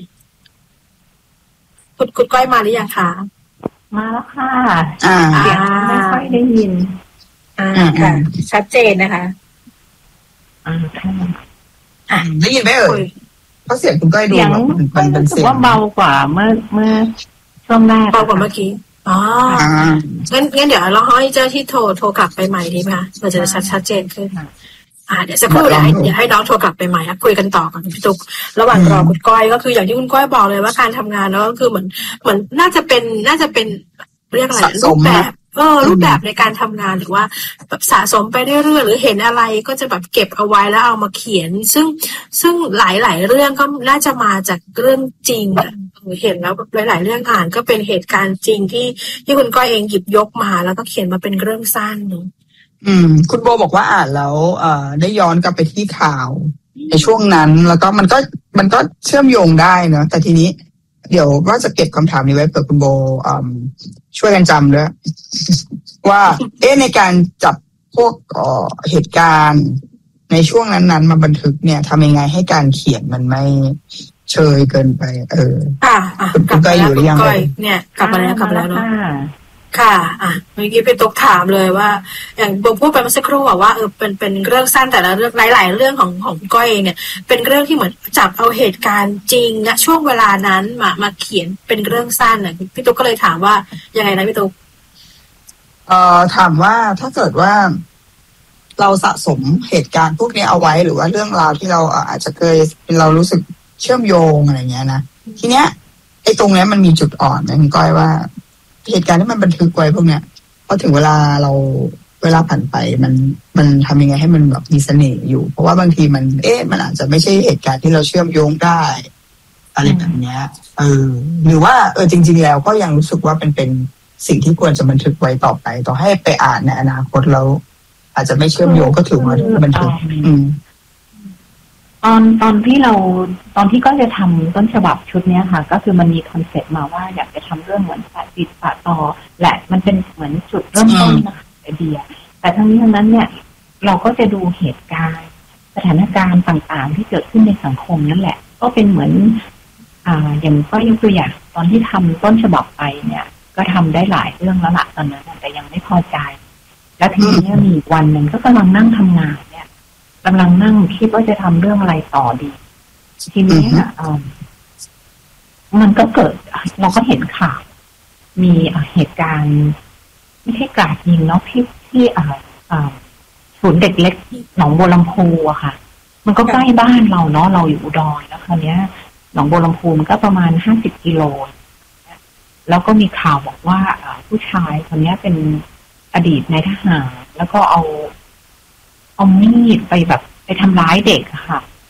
คุณคุณก้อยมาหรือยังคะมาแล้วค่ะอ่าเสียงไม่ค่อยได้ยินอ่าค่ะชัดเจนนะคะอ่าค่ะอ่ะได้ยินไหมเอ่ยเพราะเสียงคุณก้อยดูมันเป็นเสียงว่าเบากว่าเมื่อเมื่อช่วงแรกเบากว่าเมื่อกี้อ๋องั้นงั้นเดี๋ยวเราให้เจ้าที่โทรโทรกลับไปใหม่ดีไหมคะเราจะชัดชัดเจนขึ้นอ่าเดี๋ยวสักครู่เดี๋ยวให้เดี๋ยวให้น้องโทรกลับไปใหม่คุยกันต่อกับพี่ตุ๊กระหว่างรอคุณก้อยก็คืออย่างที่คุณก้อยบอกเลยว่าการทำงานแล้วก็คือเหมือนเหมือนน่าจะเป็นน่าจะเป็นเรียกอะไรรูปแบบเออรูปแบบในการทำงานหรือว่าแบบสะสมไปเรื่อยๆหรือเห็นอะไรก็จะแบบเก็บเอาไว้แล้วเอามาเขียนซึ่งซึ่งหลายๆเรื่องก็น่าจะมาจากเรื่องจริงอ่ะเห็นแล้วหลายๆเรื่องอ่านก็เป็นเหตุการณ์จริงที่ที่คุณก้อยเองหยิบยกมาแล้วก็เขียนมาเป็นเรื่องสั้นนึงอืมคุณโบบอกว่าอ่านแล้วเอ่อได้ย้อนกลับไปที่ข่าวในช่วงนั้นแล้วก็มันก็มันก็เชื่อมโยงได้เนอะแต่ทีนี้เดี๋ยวว่าจะเก็บคำถามนี้ไว้เผื่อคุณโบช่วยกันจำด้วยว่าเอ๊ะในการจับพวกเหตุการณ์ในช่วงนั้นๆมาบันทึกเนี่ยทำยังไงให้การเขียนมันไม่เชยเกินไปเออค่ะคุณก้อยอยู่หรือยังเนี่ยกลับมาแล้วกลับมาแล้วเนาะค่ะอ่ะเมื่อกี้ไปตกถามเลยว่าอย่างโบพูดไปเมื่อสักครู่ว่าเออเป็นเป็นเรื่องสั้นแต่ละเรื่องหลายๆเรื่องของของก้อยเนี่ยเป็นเรื่องที่เหมือนจับเอาเหตุการณ์จริงณช่วงเวลานั้นมามาเขียนเป็นเรื่องสั้นน่ะพี่ตุ๊กก็เลยถามว่ายังไงนะพี่ตุ๊กเอ่อถามว่าถ้าเกิดว่าเราสะสมเหตุการณ์พวกนี้เอาไว้หรือว่าเรื่องราวที่เราอาจจะเคยเรารู้สึกเชื่อมโยงอะไรเงี้ยนะทีเนี้ยไอ้ตรงเนี้ยมันมีจุดอ่อนนะคุณก้อยว่าเหตุการณ์ที่มันบันทึกไว้พวกเนี้ยพอถึงเวลาเราเวลาผ่านไปมันมันทำยังไงให้มันแบบมีเสน่ห์อยู่เพราะว่าบางทีมันเอ๊ะมันอาจจะไม่ใช่เหตุการณ์ที่เราเชื่อมโยงได้อะไรแบบเนี้ยเออหรือว่าเออจริงๆแล้วก็ยังรู้สึกว่าเป็นเป็นสิ่งที่ควรจะบันทึกไว้ต่อไปต่อให้ไปอ่านในอนาคตแล้วอาจจะไม่เชื่อมโยงก็ถือว่าบันทึกอืมตอนตอนที่เราตอนที่ก็จะทำต้นฉบับชุดนี้ค่ะก็คือมันมีคอนเซ็ปต์มาว่าอยากจะทำเรื่องเหมือนสายติดสายต่อแหละมันเป็นเหมือนจุดเริ่มต้นนะคะไอเดียแต่ทั้งนี้ทั้งนั้นเนี่ยเราก็จะดูเหตุการณ์สถานการณ์ต่างๆที่เกิดขึ้นในสังคมนั่นแหละก็เป็นเหมือนอ่าอย่างก็ยกตัวอย่างตอนที่ทำต้นฉบับไปเนี่ยก็ทำได้หลายเรื่องแล้วล่ะตอนนั้นแต่ยังไม่พอใจแล้วทีนี้มีวันหนึ่งก็กำลังนั่งทำงานเนี่ยกำลังนั่งคิดว่าจะทำเรื่องอะไรต่อดีทีนี้อ่ามันก็เกิดเราก็เห็นข่าวมีเหตุการณ์ไม่ใช่กราดยิงเนาะที่ที่อ่าอ่าศูนย์เด็กเล็กหนองบัวลำพูอะค่ะมันก็ใกล้บ้านเราเนาะเราอยู่อุดรแล้วคราวนี้หนองบัวลำพูมันก็ประมาณห้าสิบกิโลแล้วก็มีข่าวบอกว่าผู้ชายคนนี้เป็นอดีตนายทหารแล้วก็เอาเอามีดไปแบบไปทำร้ายเด็กค่ะ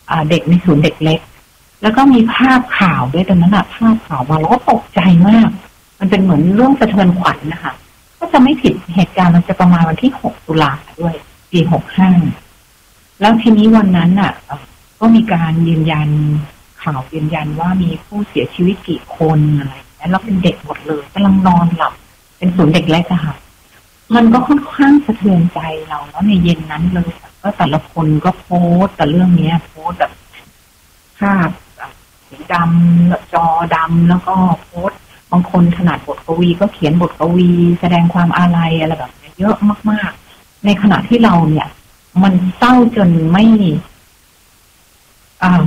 อ่าเด็กในศูนย์เด็กเล็กแล้วก็มีภาพข่าวด้วยตอนนั้นอะภาพข่าวมาแล้วก็ตกใจมากมันเป็นเหมือนเรื่องสะเทือนขวัญนะคะก็จะไม่ผิดเหตุการณ์มันจะประมาณวันที่หกตุลาด้วยปีหกห้าแล้วทีนี้วันนั้นอ่ะก็มีการยืนยันข่าวยืนยันว่ามีผู้เสียชีวิตกี่คนอะไรแล้วเป็นเด็กหมดเลยกำลังนอนหลับเป็นศูนย์เด็กเล็กอะค่ะมันก็ค่อนข้างสะเทือนใจเราแล้วในเย็นนั้นเลยก็แต่ละคนก็โพสต์แต่เรื่องนี้โพสต์แบบภาพสีดำจอดำแล้วก็โพสต์บางคนถนัดบทกวีก็เขียนบทกวีแสดงความอาลัยอะไรแบบนี้เยอะมากๆในขณะที่เราเนี่ยมันเศร้าจนไม่อ่า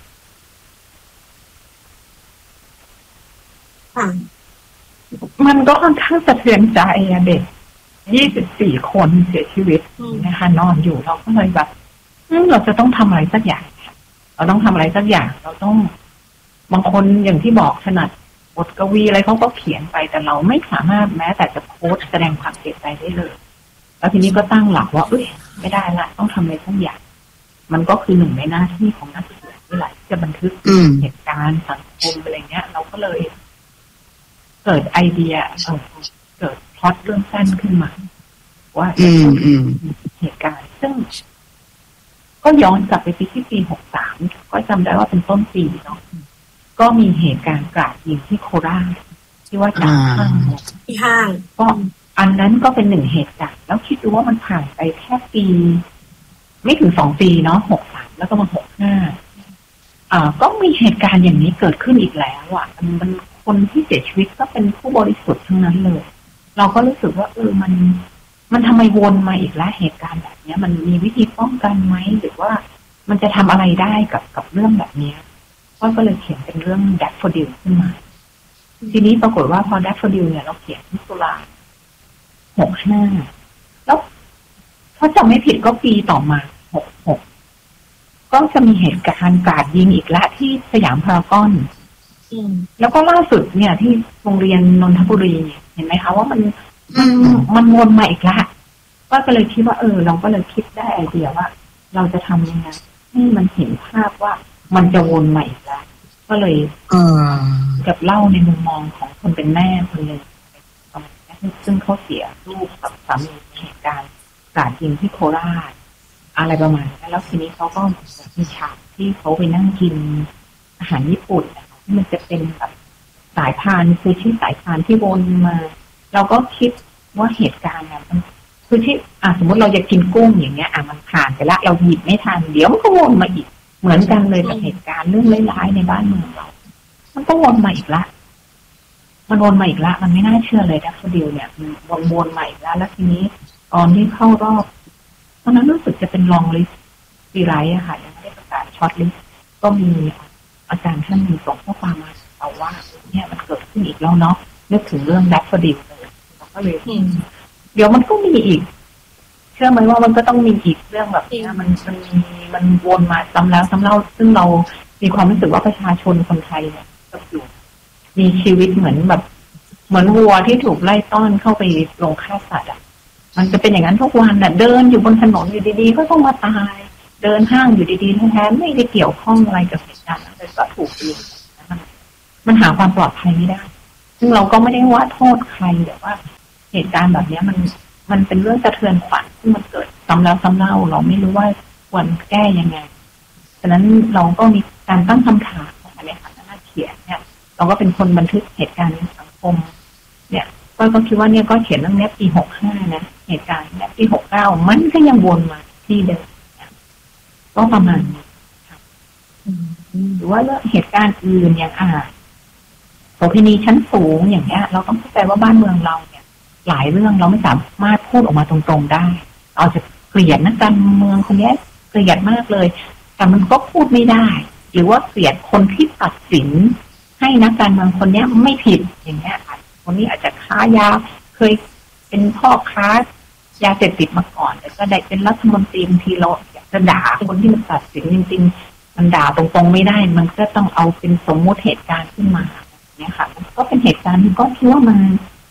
มันก็ค่อนข้างสะเทือนใจอะเด็กยี่สิบสี่คนเสียชีวิตนะคะนอนอยู่เราก็เลยแบบเราจะต้องทำอะไรสักอย่างเราต้องทำอะไรสักอย่างเราต้องบางคนอย่างที่บอกถนัดบทกวีอะไรเขาก็เขียนไปแต่เราไม่สามารถแม้แต่จะโพสต์แสดงความเสียใจได้เลยแล้วทีนี้ก็ตั้งหลักว่าเอ้ยไม่ได้ละต้องทำอะไรสักอย่างมันก็คือหนึ่งในหน้าที่ของนักเขียนที่หลายจะบันทึกเหตุการณ์สังคมอะไรเงี้ยเราก็เลยเกิดไอเดียเออเกิดพล็อตเรื่องสั้นขึ้นมาว่าเหตุการณ์ซึ่งก็ย้อนกลับไปปีที่ปีหกสามก็จำได้ว่าเป็นต้นปีเนาะก็มีเหตุการณ์กราดยิงที่โคราชที่ว่าจากห้างที่ห้างก็อันนั้นก็เป็นหนึ่งเหตุการณ์แล้วคิดดูว่ามันผ่านไปแค่ปีไม่ถึงสองปีเนาะหกสามแล้วก็มาหกห้าอ่าก็มีเหตุการณ์อย่างนี้เกิดขึ้นอีกแล้วอ่ะมันคนที่เสียชีวิตก็เป็นผู้บริสุทธิ์ทั้งนั้นเลยเราก็รู้สึกว่าเออมันมันทำไมวนมาอีกแล้วเหตุการณ์แบบนี้มันมีวิธีป้องกันไหมหรือว่ามันจะทำอะไรได้กับกับเรื่องแบบนี้ก็เลยเขียนเป็นเรื่อง Daffodil ขึ้นมาทีนี้ปรากฏว่าพอ Daffodil เนี่ยเราเขียนที่ตุลาหกห้าแล้วถ้าจำไม่ผิดก็ปีต่อมาหกหกก็จะมีเหตุการณ์กราดยิงอีกแล้วที่สยามพารากอนแล้วก็ล่าสุดเนี่ยที่โรงเรียนนนทบุรีเห็นไหมคะว่ามันมันมันวนมาอีกแล้วก็เลยคิดว่าเออเราก็เลยคิดได้ไอเดียว่าเราจะทำยังไงให้มันเห็นภาพว่ามันจะวนมาอีกแล้วก็เลยเออกับเล่าในมุมมองของคนเป็นแม่คนหนึ่งซึ่งเขาเสียลูกกับสามีในเหตุการณ์กราดยิงที่โคราชอะไรประมาณนั้นแล้วทีนี้เขาก็มีฉากที่เขาไปนั่งกินอาหารญี่ปุ่นที่มันจะเป็นแบบสายพานคือที่สายพานที่วนมาเราก็คิดว่าเหตุการณ์เนี่ยมันคือที่อ่ะสมมติเราจะกินกุ้งอย่างเงี้ยอ่ะมันผ่านไปแล้วเราหยิบไม่ทันเดี๋ยวมันก็วนมาอีกเหมือนกันเลยกับเหตุการณ์เรื่องร้ายๆในบ้านเมืองเรามันก็วนมาอีกละมันวนมาอีกละมันไม่น่าเชื่อเลยดัฟเฟอร์ดิลเนี่ยมันวนวนมาอีกแล้วแล้วทีนี้ตอนที่เข้ารอบตอนนั้นรู้สึกจะเป็นลองลิสต์ปีไรอะค่ะยังไม่ได้ประกาศช็อตลิสต์ก็มีอาจารย์ท่านหนึ่งส่งข้อความมาเอาว่าเนี่ยมันเกิดขึ้นอีกแล้วเนาะนึกถึงเรื่องดัฟเฟอร์ดิลเลยเราก็เลยเดี๋ยวมันก็มีอีกเชื่อไหมว่ามันก็ต้องมีอีกเรื่องแบบนี้มันมันมีมันวนมาซ้ำแล้วซ้ำเล่าซึ่งเรามีความรู้สึกว่าประชาชนคนไทยเนี่ยก็อยู่มีชีวิตเหมือนแบบเหมือนวัวที่ถูกไล่ต้อนเข้าไปลงฆ่าสัตว์อ่ะมันจะเป็นอย่างนั้นทุกวันน่ะเดินอยู่บนถนนอยู่ดีๆก็ต้องมาตายเดินห้างอยู่ดีๆแท้ๆไม่ได้เกี่ยวข้องอะไรกับเหตุการณ์นั้นเลยก็ถูกยิงมันมันหาความปลอดภัยไม่ได้ซึ่งเราก็ไม่ได้ว่าโทษใครแต่ว่าเหตุการณ์แบบนี้มันมันเป็นเรื่องสะเทือนขวัญที่มันเกิดซ้ำแล้วซ้ำเล่าเราไม่รู้ว่าควรแก้ยังไงฉะนั้นเราก็มีการตั้งคำถามในฐานะนักเขียนเนี่ยเราก็เป็นคนบันทึกเหตุการณ์ในสังคมเนี่ยก็ก็คิดว่าเนี่ยก็เขียนเรื่องนี้ปีหกห้านะเหตุการณ์เนี่ยปีหกเก้ามันก็ยังวนมาที่เดิมก็ประมาณนี้หรือว่าเรื่องเหตุการณ์อื่นอย่างอ่าโสเภณีชั้นสูงอย่างเงี้ยเราต้องเข้าใจว่าบ้านเมืองเราเนี่ยหลายเรื่องเราไม่สามารถพูดออกมาตรงๆได้เราจะเกลียดนักการเมืองคนนี้เกลียดมากเลยแต่มันก็พูดไม่ได้หรือว่าเกลียดคนที่ตัดสินให้นักการเมืองคนนี้ไม่ผิดอย่างเงี้ยคนนี้อาจจะค้ายาเคยเป็นพ่อค้ายาเสพติดมาก่อนแต่ก็ได้เป็นรัฐมนตรีบางทีเราอยากจะด่าคนที่มันตัดสินจริงๆมันด่าตรงๆไม่ได้มันก็ต้องเอาเป็นสมมุติเหตุการณ์ขึ้นมาเนี่ยค่ะก็เป็นเหตุการณ์ที่ก็คิดว่ามัน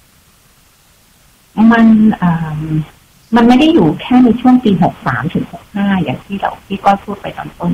มันอ่ามันไม่ได้อยู่แค่ในช่วงปีหกสามถึงหกห้าอย่างที่เราที่ก็พูดไปตอนต้น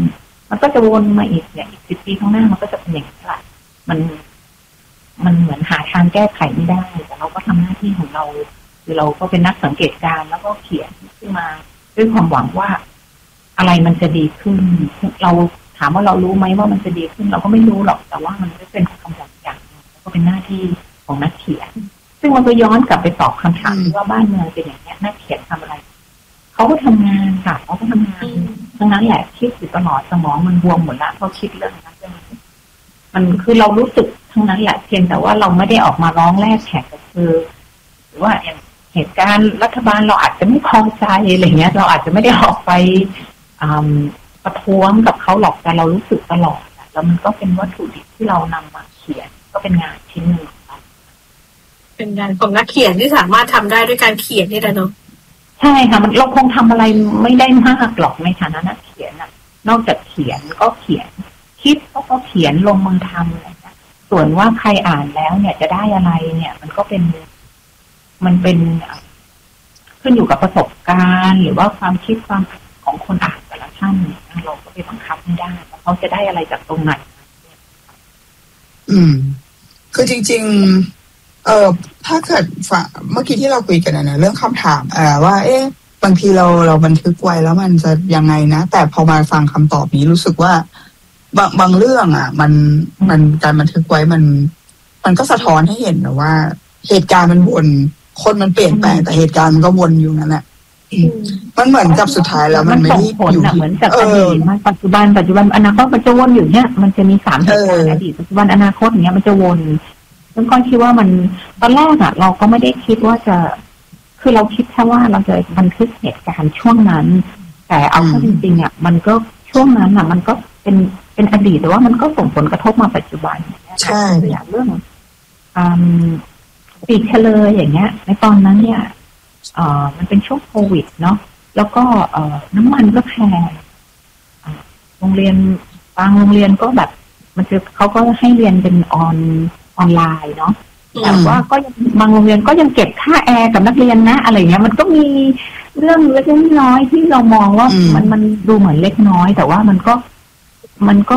มันก็จะวนมาอีกเนี่ยอีกสิบปีข้างหน้ามันก็จะเป็นอย่างนี้แหละมันมันเหมือนหาทางแก้ไขไม่ได้แต่เราก็ทำหน้าที่ของเราคือเราก็เป็นนักสังเกตการณ์แล้วก็เขียนขึ้นมาด้วยความหวังว่าอะไรมันจะดีขึ้นเราถามว่าเรารู้ไหมว่ามันจะดีขึ้นเราก็ไม่รู้หรอกแต่ว่ามันก็เป็นความหวังอย่างนึงแล้วก็เป็นหน้าที่ของนักเขียนซึ่งมันก็ย้อนกลับไปตอบคำถามว่าบ้านเมืองเป็นอย่างนี้นักเขียนทำอะไรเขาก็ทำงานค่ะเขาก็ทำงานทั้งนั้นแหละคิดอยู่ตลอดสมองมันบวมหมดละเพราะคิดเรื่องนั้นเรื่องนี้มันคือเรารู้สึกทั้งนั้นแหละเพียงแต่ว่าเราไม่ได้ออกมาร้องแรกแขกก็คือหรือว่าอย่างเหตุการณ์รัฐบาลเราอาจจะไม่พอใจอะไรเงี้ยเราอาจจะไม่ได้ออกไปประท้วงกับเขาหรอกแต่เรารู้สึกตลอดแล้วมันก็เป็นวัตถุดิบที่เรานำมาเขียนก็เป็นงานชิ้นหนึ่งของเราเป็นงานของนักเขียนที่สามารถทำได้ด้วยการเขียนนี่แหละเนาะใช่ค่ะมันเราคงทำอะไรไม่ได้มากหรอกในฐานะนักเขียนน่ะนอกจากเขียนก็เขียนคิดก็ก็เขียนลงมือทำอะไรอย่างเงี้ยส่วนว่าใครอ่านแล้วเนี่ยจะได้อะไรเนี่ยมันก็เป็นมันเป็นขึ้นอยู่กับประสบการณ์หรือว่าความคิดความของคนอ่านแต่ละท่านเนี่ยเราก็ไปบังคับไม่ได้ว่าเขาจะได้อะไรจากตรงไหนอืมคือจริงๆเอ่อถ้าเกิดเมื่อกี้ที่เราคุยกันนะเรื่องคำถามเอ่อว่าเอ๊ะบางทีเราเราบันทึกไว้แล้วมันจะยังไงนะแต่พอมาฟังคำตอบนี้รู้สึกว่าบางบางเรื่องอ่ะมันมันการบันทึกไว้มันมันก็สะท้อนให้เห็นนะว่าเหตุการณ์มันวนคนมันเปลี่ยนแปลงแต่เหตุการณ์มันก็วนอยู่นั่นแหละมันเหมือนกับสุดท้ายแล้วมันไม่ได้อยู่เหมือนจากอดีตมาปัจจุบันปัจจุบันอนาคตมันจะวนอยู่เนี่ยมันจะมีสามเหตุการณ์อดีตปัจจุบันอนาคตอย่างเงี้ยมันจะวนซึ่งก้อยคิดว่ามันตอนแรกอ่ะเราก็ไม่ได้คิดว่าจะคือเราคิดแค่ว่าเราจะบันทึกเหตุการณ์ช่วงนั้นแต่เอาเข้าจริงๆอ่ะมันก็ช่วงนั้นอ่ะมันก็เป็นเป็นอดีตแต่ว่ามันก็ส่งผลกระทบมาปัจจุบันใช่อย่างเรื่องอ่าปีเฉลยอย่างเงี้ยในตอนนั้นเนี่ยเอ่อมันเป็นช่วงโควิดเนาะแล้วก็เอ่อน้ำมันก็แพงโรงเรียนบางโรงเรียนก็แบบมันจะเขาก็ให้เรียนเป็นออนออนไลน์เนาะแต่ว่าก็ยังบางโรงเรียนก็ยังเก็บค่าแอร์กับนักเรียนนะอะไรเงี้ยมันก็มีเรื่องเล็กน้อยที่เรามองว่ามันมันดูเหมือนเล็กน้อยแต่ว่ามันก็มันก็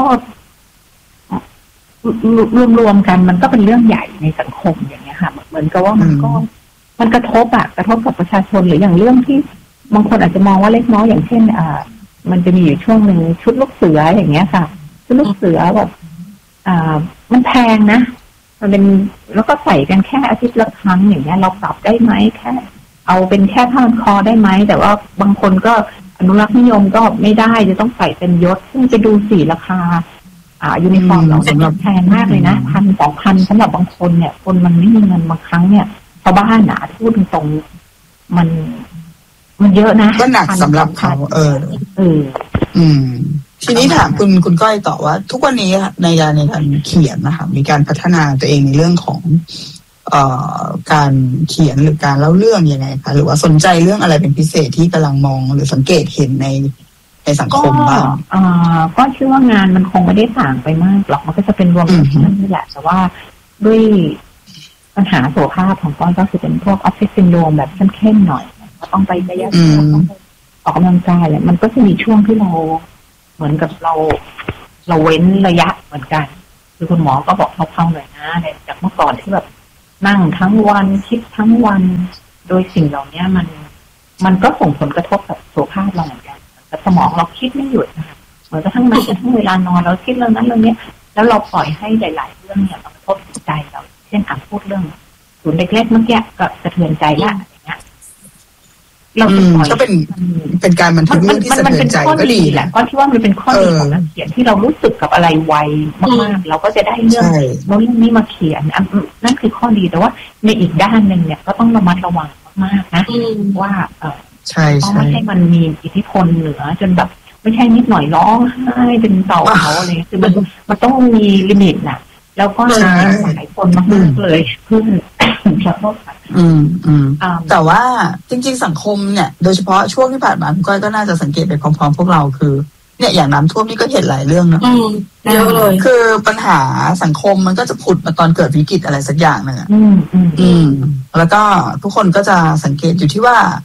รวมรวมกันมันก็เป็นเรื่องใหญ่ในสังคมอย่างเงี้ยค่ะเหมือนกับว่ามันก็มันกระทบอะกระทบกับประชาชนหรืออย่างเรื่องที่บางคนอาจจะมองว่าเล็กน้อยอย่างเช่นอ่ามันจะมีอยู่ช่วงหนึ่งชุดลูกเสืออย่างเงี้ยค่ะชุดลูกเสือแบบอ่ามันแพงนะมันเป็นแล้วก็ใส่กันแค่อาทิตย์ละครั้งอย่างเงี้ยเราปรับได้ไหมแค่เอาเป็นแค่ผ้าพันคอได้ไหมแต่ว่าบางคนก็อนุรักษ์นิยมก็ไม่ได้จะต้องใส่เป็นยศซึ่งจะดูสีราคาอ่ายูนิฟอร์มเราสำหรับแพงมากเลยนะพันสองพันสำหรับบางคนเนี่ยคนมันไม่มีเงินบางครั้งเนี่ยชาวบ้านหนาพูดตรงๆมันมันเยอะนะก็หนักสำหรับเขาเออเอออืมทีนี้ถามคุณคุณก้อยต่อว่าทุกวันนี้ในการในการเขียนนะคะมีการพัฒนาตัวเองในเรื่องของเอ่อการเขียนหรือการเล่าเรื่องยังไงคะหรือว่าสนใจเรื่องอะไรเป็นพิเศษที่กำลังมองหรือสังเกตเห็นในในสังคมบ้างอ่าก็เชื่อว่างานมันคงไม่ได้ต่างไปมากหรอกมันก็จะเป็นรวมกันนั่นนี่แหละแต่ว่าด้วยปัญหาสุขภาพของก้อยก็คือเป็นพวกออฟฟิศซินโดรมแบบเข้มๆหน่อยก็ต้องไประยะยาวต้องไปออกกำลังกายแหละมันก็จะมีช่วงที่เราเหมือนกับเราเราเว้นระยะเหมือนกันคือคุณหมอก็บอกเผาๆหน่อยนะจากเมื่อก่อนที่แบบนั่งทั้งวันคิดทั้งวันโดยสิ่งเหล่านี้มันมันก็ส่งผลกระทบกับสุขภาพเราเหมือนกันแต่สมองเราคิดไม่หยุดนะคะเหมือนกระทั่งมันกระทั่งเวลานอนเราคิดเรื่องนั้นเรื่องนี้แล้วเราปล่อยให้หลายๆเรื่องเนี่ยมันกระทบจิตใจเราเช่นอ่านพูดเรื่องศูนย์เล็กๆเมื่อกี้ก็สะเทือนใจละอย่างเงี้ยเราก็เป็นเป็นการบันทึกเรื่องที่สะเทือนใจก็ดีแหละก็ที่ว่ามันเป็นข้อดีของนักเขียนที่เรารู้สึกกับอะไรไวมากๆเราก็จะได้เรื่องเรื่องนี้มาเขียนนั่นคือข้อดีแต่ว่าในอีกด้านหนึ่งเนี่ยก็ต้องระมัดระวังมากๆนะว่าเออใช่ใช่ไม่ให้มันมีอิทธิพลเหนือจนแบบไม่ใช่นิดหน่อยร้องไห้เป็นเต่าเขาอะไรคือมันมันต้องมีลิมิตน่ะแล้วก็หลายคนมากๆเลยเพื่อขอโทษค่ะอืมอืมแต่ว่าจริงๆสังคมเนี่ยโดยเฉพาะช่วงที่ผ่านมาคุณก้อยก็น่าจะสังเกตไปพร้อมๆพวกเราคือเนี่ยอย่างน้ำท่วมนี่ก็เห็นหลายเรื่องนะเยอะเลยคือปัญหาสังคมมันก็จะผุดมาตอนเกิดวิกฤตอะไรสักอย่างนึงอ่ะอืมอืมแล้วก็ทุกคนก็จะสังเกตอยู่ที่ว่า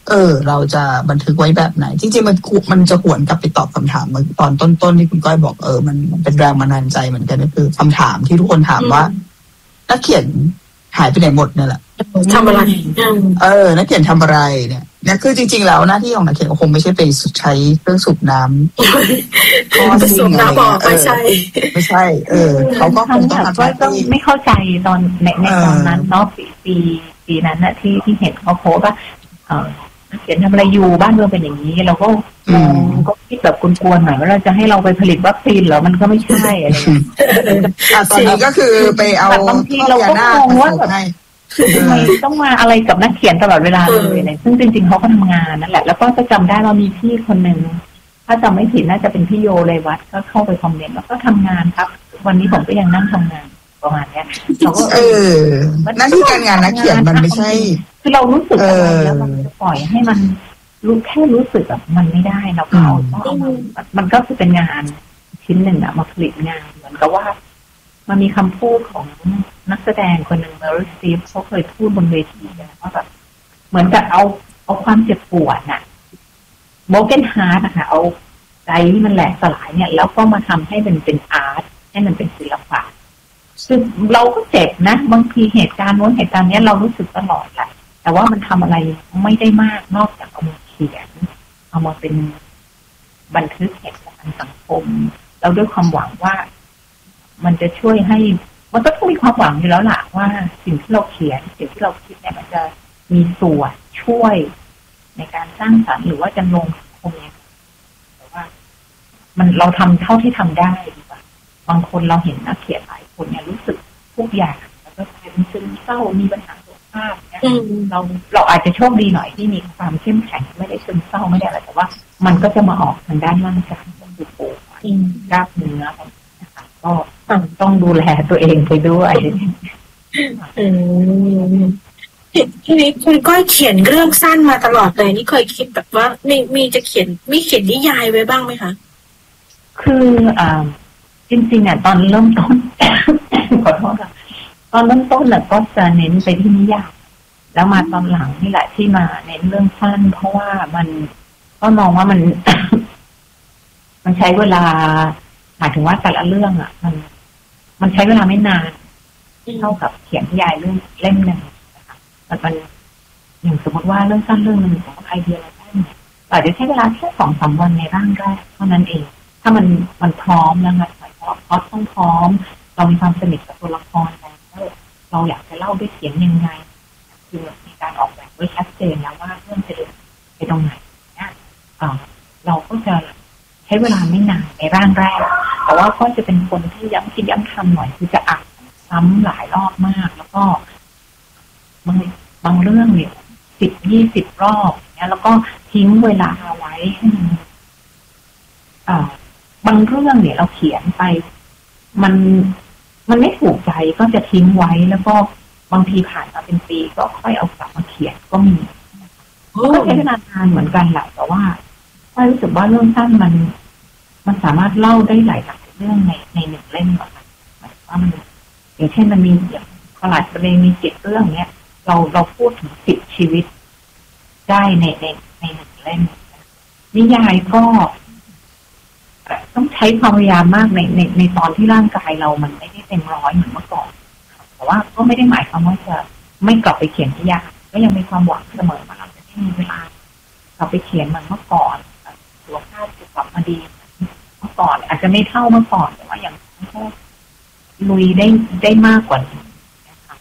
เออเราจะบันทึกไว้แบบไหนจริงๆมันมันจะหวนกลับไปตอบคำถามตอนต้นๆที่คุณก้อยบอกเออมันเป็นแรงบันดาลใจเหมือนกันก็คือคำถามที่ทุกคนถามว่านักเขียนหายไปไหนหมดเนี่ยแหละทำอะไรเออนักเขียนทำอะไรเนี่ยเนี่ยคือจริงๆแล้วหน้าที่ของนักเขียนคงไม่ใช่ไปใช้เครื่องสูบน้ำพอสูบน้ำบอกไม่ใช่ไม่ใช่เออเขาก็คงต้องทำหน้าที่ไม่เข้าใจตอนในในตอนนั้นเนาะปีปีปีนั้นน่ะที่ที่เห็นเขาโพสว่าเออเขียนทำอะไรอยู่บ้านเมืองเป็นอย่างนี้เราก็ก็คิดแบบกวนๆหน่อยว่าเราจะให้เราไปผลิตวัคซีนเหรอมันก็ไม่ใช่อะไรตอนนี้ก็คือไปเอาบางทีเราก็มองว่าแบบทำไมต้องมาอะไรกับนักเขียนตลอดเวลาเลยเนี่ยซึ่งจริงๆเขาก็ทำงานนั่นแหละแล้วก็จะจำได้เรามีพี่คนหนึ่งถ้าจำไม่ผิดน่าจะเป็นพี่โยเลยวัดก็เข้าไปคอมเมนต์แล้วก็ทำงานครับวันนี้ผมก็ยังนั่งทำงานประมาณเนี้ยเราก็เออหน้าที่การงานนักเขียนมันไม่ใช่คือเรารู้สึกอะไรแล้วมันจะปล่อยให้มันรู้แค่รู้สึกแบบมันไม่ได้เราก็เอามันก็คือเป็นงานชิ้นหนึ่งอะมาผลิตงานเหมือนกับว่ามันมีคำพูดของนักแสดงคนหนึ่งเมอริสตีฟเขาเคยพูดบนเวทีว่าแบบเหมือนกับเอาเอาความเจ็บปวดน่ะโบเกนฮาร์ดนะคะเอาใจที่มันแหลกสลายเนี่ยแล้วก็มาทำให้มันเป็นอาร์ตให้มันเป็นศิลปะคือเราก็เจ็บนะบางทีเหตุการณ์โน้นเหตุการณ์นี้เรารู้สึกตลอดแหละแต่ว่ามันทำอะไรไม่ได้มากนอกจากเอามาเขียนเอามาเป็นบันทึกเหตุการณ์สังคมแล้วด้วยความหวังว่ามันจะช่วยให้มันก็ต้องมีความหวังอยู่แล้วล่ะว่าสิ่งที่เราเขียนสิ่งที่เราคิดเนี่ยมันจะมีส่วนช่วยในการสร้างสรรค์หรือว่าจะลงสังคมเนี่ยแต่ว่ามันเราทำเท่าที่ทำได้ดีกว่าบางคนเราเห็นนักเขียนหลายคนเนี่ยรู้สึกทุกอย่างแล้วก็เป็นซึมเศร้ามีปัญหาสุขภาพเนี่ยเราเราอาจจะโชคดีหน่อยที่มีความเข้มแข็งไม่ได้ซึมเศร้าไม่ได้อะไรแต่ว่ามันก็จะมาออกทางด้านร่างกายก็คือปวดกล้ามเนื้อก็ต้องดูแลตัวเองไปด้วยอืมทีนี้คุณก้อยเขียนเรื่องสั้นมาตลอดเลยนี่เคยคิดแบบว่ามีมีจะเขียนมีเขียนนิยายไว้บ้างไหมคะคืออ่าจริงๆอ่ะตอนเริ่มต้น ขอโทษค่ะตอนเริ่มต้นน่ะก็จะเน้นไปที่นิยายแล้วมาตอนหลังนี่แหละที่มาเน้นเรื่องสั้นเพราะว่ามันก็มองว่ามัน มันใช้เวลาหมายถึงว่าแต่ละเรื่องอ่ะมันมันใช้เวลาไม่นานเท่ากับเขียนนิยายเรื่องเล่มหนึ่งนะคะแต่มันอย่างสมมติว่าเรื่องสั้นเรื่องหนึ่งของไอเดียอะไรได้อาจจะใช้เวลาแค่สองสามวันในร่างแรกเท่านั้นเองถ้ามันมันพร้อมแล้วนะหมายความว่าพอต้องพร้อมเรามีความสนิทกับตัวละครแล้วเราอยากจะเล่าด้วยเสียงยังไงคือมีการออกแบบไว้ชัดเจนแล้วว่าเรื่องจะเดินไปตรงไหนเนี่ยเราก็จะใช้เวลาไม่นานในร่างแรกแต่ว่าก็จะเป็นคนที่ย้ำคิดย้ำทำหน่อยคือจะอ่านซ้ำหลายรอบมากแล้วก็บางบางเรื่องเนี่ยสิบยี่สิบรอบเนี่ยแล้วก็ทิ้งเวลาไว้ให้มันอ่าบางเรื่องเนี่ยเราเขียนไปมันมันไม่ถูกใจก็จะทิ้งไว้แล้วก็บางทีผ่านมาเป็นปีก็ค่อยเอากลับมาเขียนก็มีก็ใช้เวลานานเหมือนกันแหละแต่ว่าถ้ารู้สึกว่าเรื่องสั้นมันมันสามารถเล่าได้หลายหลายเรื่องในในหนึ่งเล่มแบบนั้นหมายว่ามันอย่างเช่นมันมีอย่างขนาดประเด็นมีเจ็ดเรื่องเนี้ยเราเราพูดถึงสิบชีวิตได้ในในในหนึ่งเล่มนิยายก็ต้องใช้ความพยายามมากในในในตอนที่ร่างกายเรามันไม่ได้เต็มร้อยเหมือนเมื่อก่อนแต่ว่าก็ไม่ได้หมายความว่าจะไม่กลับไปเขียนนิยายก็ยังมีความหวังเสมอว่าเราจะได้มีเวลากลับไปเขียนเหมือนเมื่อก่อนสุขภาพจะกลับมาดีเมื่อก่อนอาจจะไม่เท่าเมื่อก่อนแต่ว่าอย่างก็ลุยได้ได้มากกว่านี้นะคะ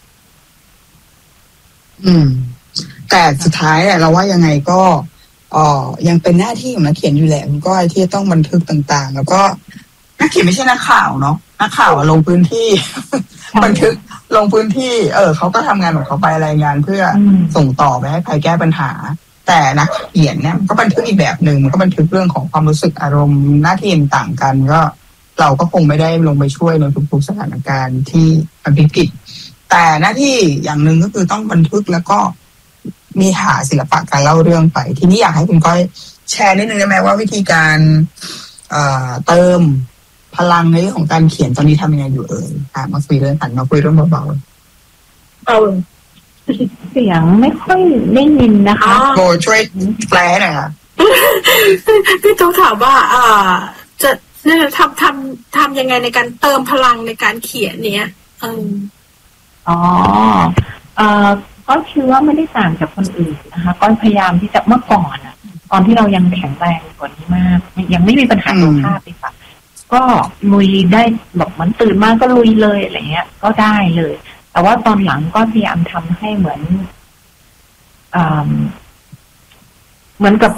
อืมแต่สุดท้ายเราว่ายังไงก็อ๋อยังเป็นหน้าที่ของนักเขียนอยู่แหละมันก็ที่ต้องบันทึกต่างๆแล้วก็นักเขียนไม่ใช่นักข่าวเนาะนักข่าวลงพื้นที่ บันทึกลงพื้นที่เออเขาก็ทำงานของเขาไปรายงานเพื่อส่งต่อไปให้ใครแก้ปัญหาแต่นักเขียนเนี่ยก็บันทึกอีกแบบหนึ่งมันก็บันทึกเรื่องของความรู้สึกอารมณ์หน้าที่ต่างกันก็เราก็คงไม่ได้ลงไปช่วยในทุกๆสถานการณ์ที่มันวิกฤตแต่หน้าที่อย่างหนึ่งก็คือต้องบันทึกแล้วก็มีหาศิลปะการเล่าเรื่องไปทีนี้อยากให้คุณก้อยแชร์นิดนึงได้ไหมว่าวิธีการเอ่อเติมพลังในเรื่องของการเขียนตอนนี้ทำยังไงอยู่เอ่ยอ่ะมาคุยเรื่องหันมาคุยเรื่องเบาๆเอาเสียงไม่ค่อยได้ยินนะคะโอ้ช่วยแปลหน่อยค่ะพี่ตุ๊กถามว่าอ่าจะเนี่ยทำทำทำยังไงในการเติมพลังในการเขียนเนี้ยอืมอ๋อเอ่อก็คือว่าไม่ได้ต่างจากคนอื่นนะคะก็พยายามที่จะเมื่อก่อนอ่ะตอนที่เรายังแข็งแรงกว่านี้มากยังไม่มีปัญหาสุขภาพเลยค่ะก็ลุยได้แบบเหมือนตื่นมาก็ลุยเลยอะไรเงี้ยก็ได้เลยแต่ว่าตอนหลังก็พยายามทำให้เหมือนอ่าเหมือนกับ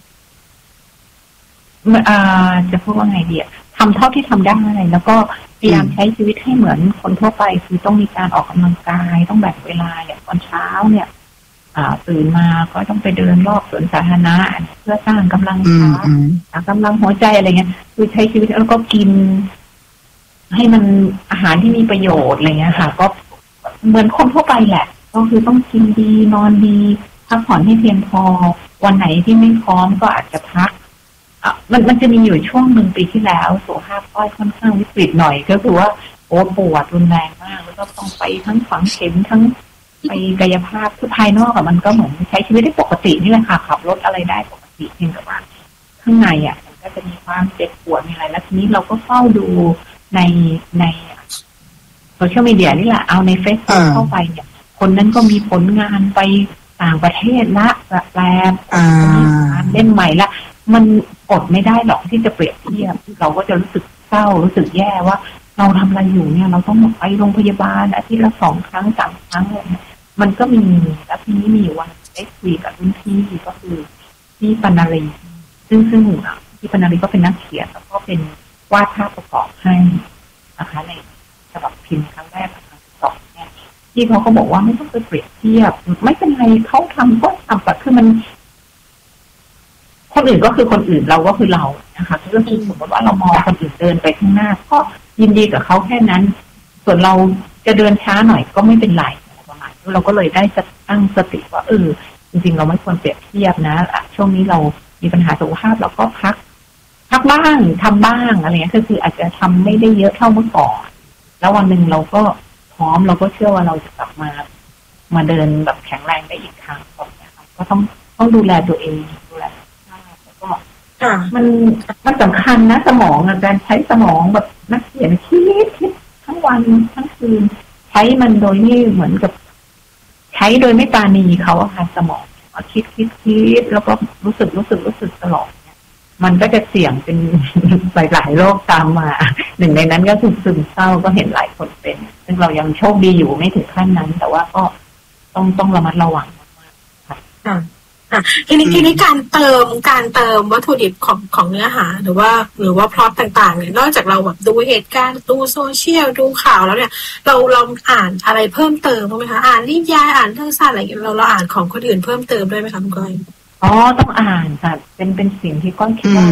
อ่าจะพูดว่าไงดีอ่ะทำเท่าที่ทำได้แล้วก็พยายามใช้ชีวิตให้เหมือนคนทั่วไปคือต้องมีการออกกำลังกายต้องแบ่งเวลาอย่างตอนเช้าเนี่ยอ่าตื่นมาก็ต้องไปเดินรอบสวนสาธารณะเพื่อสร้างกำลังขาสร้างกำลังหัวใจอะไรเงี้ยคือใช้ชีวิตแล้วก็กินให้มันอาหารที่มีประโยชน์อะไรเงี้ยค่ะก็เหมือนคนทั่วไปแหละก็คือต้องกินดีนอนดีพักผ่อนให้เพียงพอวันไหนที่ไม่พร้อมก็อาจจะพักอ่ะมันมันจะมีอยู่ช่วงหนึ่งปีที่แล้วสุขภาพก้อยค่อนข้างวิกฤตหน่อยก็คือว่าโอ้ปวดรุนแรงมากแล้วก็ต้องไปทั้งฝังเข็มทั้งไปกายภาพคือภายนอกอะมันก็เหมือนใช้ชีวิตได้ปกตินี่แหละค่ะขับรถอะไรได้ปกติเพียงแต่ว่าข้างในอะมันก็จะมีความเจ็บปวดมีอะไรแล้วทีนี้เราก็เฝ้าดูในในโซเชียลมีเดียนี่แหละเอาในเฟซบุ๊กเข้าไปเนี่ยคนนั้นก็มีผลงานไปต่างประเทศละแปลเล่มใหม่ละมันอดไม่ได้หรอกที่จะเปรียบเทียบเราก็จะรู้สึกเศร้ารู้สึกแย่ว่าเราทำอะไรอยู่เนี่ยเราต้องไปโรงพยาบาลอาทิตย์ละสองครั้งสามครั้งอะไรเนี่ยมันก็มีแล้วทีนี้มีวันได้คุยกับรุ่นพี่ก็คือพี่ปณรีซึ่งซึ่งพี่ปณรีก็เป็นนักเขียนแล้วก็เป็นวาดภาพประกอบให้นะคะในฉบับพิมพ์ครั้งแรกครั้งที่สองเนี่ยที่เขาก็บอกว่าไม่ต้องไปเปรียบเทียบไม่เป็นไรเขาทำก็ทำแต่คือมันคนอื่นก็คือคนอื่นเราก็คือเรานะคะก็คือสมมติว่าเรามองคนอื่นเดินไปข้างหน้าก็ยินดีกับเขาแค่นั้นส่วนเราจะเดินช้าหน่อยก็ไม่เป็นไรประมาณนี้เราก็เลยได้ตั้งสติว่าเออจริงๆเราไม่ควรเปรียบเทียบนะช่วงนี้เรามีปัญหาสุขภาพเราก็พักพักบ้างทำบ้างอะไรเงี้ยก็คืออาจจะทำไม่ได้เยอะเท่าเมื่อก่อนแล้ววันหนึ่งเราก็พร้อมเราก็เชื่อว่าเราจะกลับมามาเดินแบบแข็งแรงได้อีกครั้งแบบนี้ก็ต้องต้องดูแลตัวเองดูแลก็มันมันสำคัญนะสมองการใช้สมองแบบนักเขียนคิดคิดทั้งวันทั้งคืนใช้มันโดยที่เหมือนกับใช้โดยไม่ปราณีเขาอะค่ะสมองคิดคิดคิดแล้วก็รู้สึกรู้สึกรู้สึกตลอดเนี่ยมันก็จะเสี่ยงเป็นหลายๆโรคตามมาหนึ่งในนั้นก็คือซึมเศร้าก็เห็นหลายคนเป็นซึ่งเรายังโชคดีอยู่ไม่ถึงขั้นนั้นแต่ว่าก็ต้องต้องระมัดระวังมากๆค่ะทีนี้ทีนี้การเติมการเติมวัตถุดิบของของเนื้อหาหรือว่าหรือว่าพล็อตต่างๆเนี่ยนอกจากเราแบบดูเหตุการณ์ดูโซเชียลดูข่าวแล้วเนี่ยเราเราอ่านอะไรเพิ่มเติมไหมคะอ่านนิยายอ่านเรื่องสั้นอะไรอย่างเงี้ยเราเราอ่านของคนอื่นเพิ่มเติมด้วยไหมคะคุณก้อยอ๋อต้องอ่านค่ะเป็นเป็นสิ่งที่ก้อยคิดว่า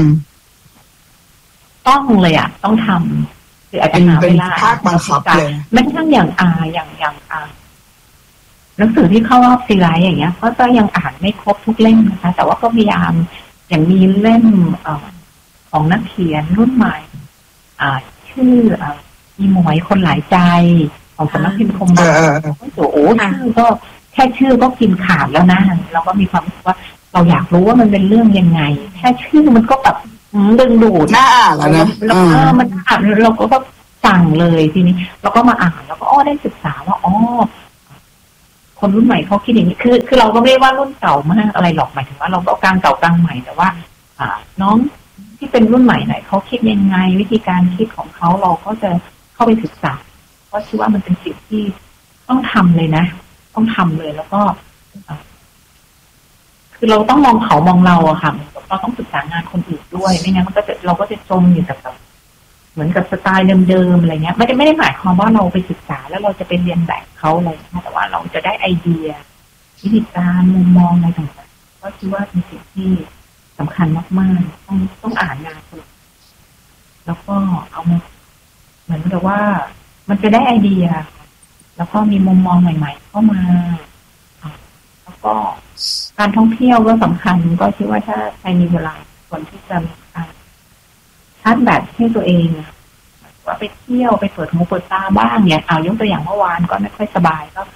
ต้องเลยอ่ะต้องทำคืออาจจะหาเวลาภาคบังคับเลยไม่ใช่อย่างอ่าอย่างอย่างอ่าหนังสือที่เข้ารอบซีไรต์อย่างเงี้ยก็จะยังอ่านไม่ครบทุกเล่มนะคะแต่ว่าก็พยายามอย่างมีเล่มเอ่อของนักเขียนรุ่นใหม่อ่าชื่ออ่าอีหมวยคนหลายใจของสำนักพิมพ์คมบาโอ้โหชื่อก็แค่ชื่อก็กินขาดแล้วนะเราก็มีความรู้สึกว่าเราอยากรู้ว่ามันเป็นเรื่องยังไงแค่ชื่อมันก็แบบดึงดูดน่าอ่านแล้วนะแล้วก็มันอ่านเราก็สั่งเลยทีนี้เราก็มาอ่านแล้วก็อ้อได้ศึกษาว่าอ๋อคนรุ่นใหม่เขาคิดอย่างนี้คือคือเราก็ไม่ได้ว่ารุ่นเก่ามากอะไรหรอกหมายถึงว่าเราก็กลางเก่ากลางใหม่แต่ว่าอ่าน้องที่เป็นรุ่นใหม่หน่อยเขาคิดยังไงวิธีการคิดของเขาเราก็จะเข้าไปศึกษาเพราะคิดว่ามันเป็นสิ่งที่ต้องทำเลยนะต้องทำเลยแล้วก็คือเราต้องมองเขามองเราอะค่ะเราต้องศึกษางานคนอื่นด้วยไม่งั้นมันก็จะเราก็จะจมอยู่กับเหมือนกับสไตล์เดิมๆอะไรเงี้ยไม่ได้ไม่ได้หมายความว่าเราไปศึกษาแล้วเราจะไปเรียนแบบเขาเลยนะแต่ว่าเราจะได้ไอเดียวิธีการมุมมองอะไรต่างๆก็คิดว่าเป็นสิ่งที่สำคัญมากๆต้องต้องอ่านงานคนแล้วก็เอามาเหมือนกับว่ามันจะได้ไอเดียแล้วก็มีมุมมองใหม่ๆเข้ามาแล้วก็การท่องเที่ยวก็สำคัญก็คิดว่าถ้าใครมีเวลาควรที่จะชาร์จแบตให้ตัวเองว่าไปเที่ยวไปเปิดหูเปิดตาบ้างเนี่ยเอายกตัวอย่างเมื่อวานก็ไม่ค่อยสบายก็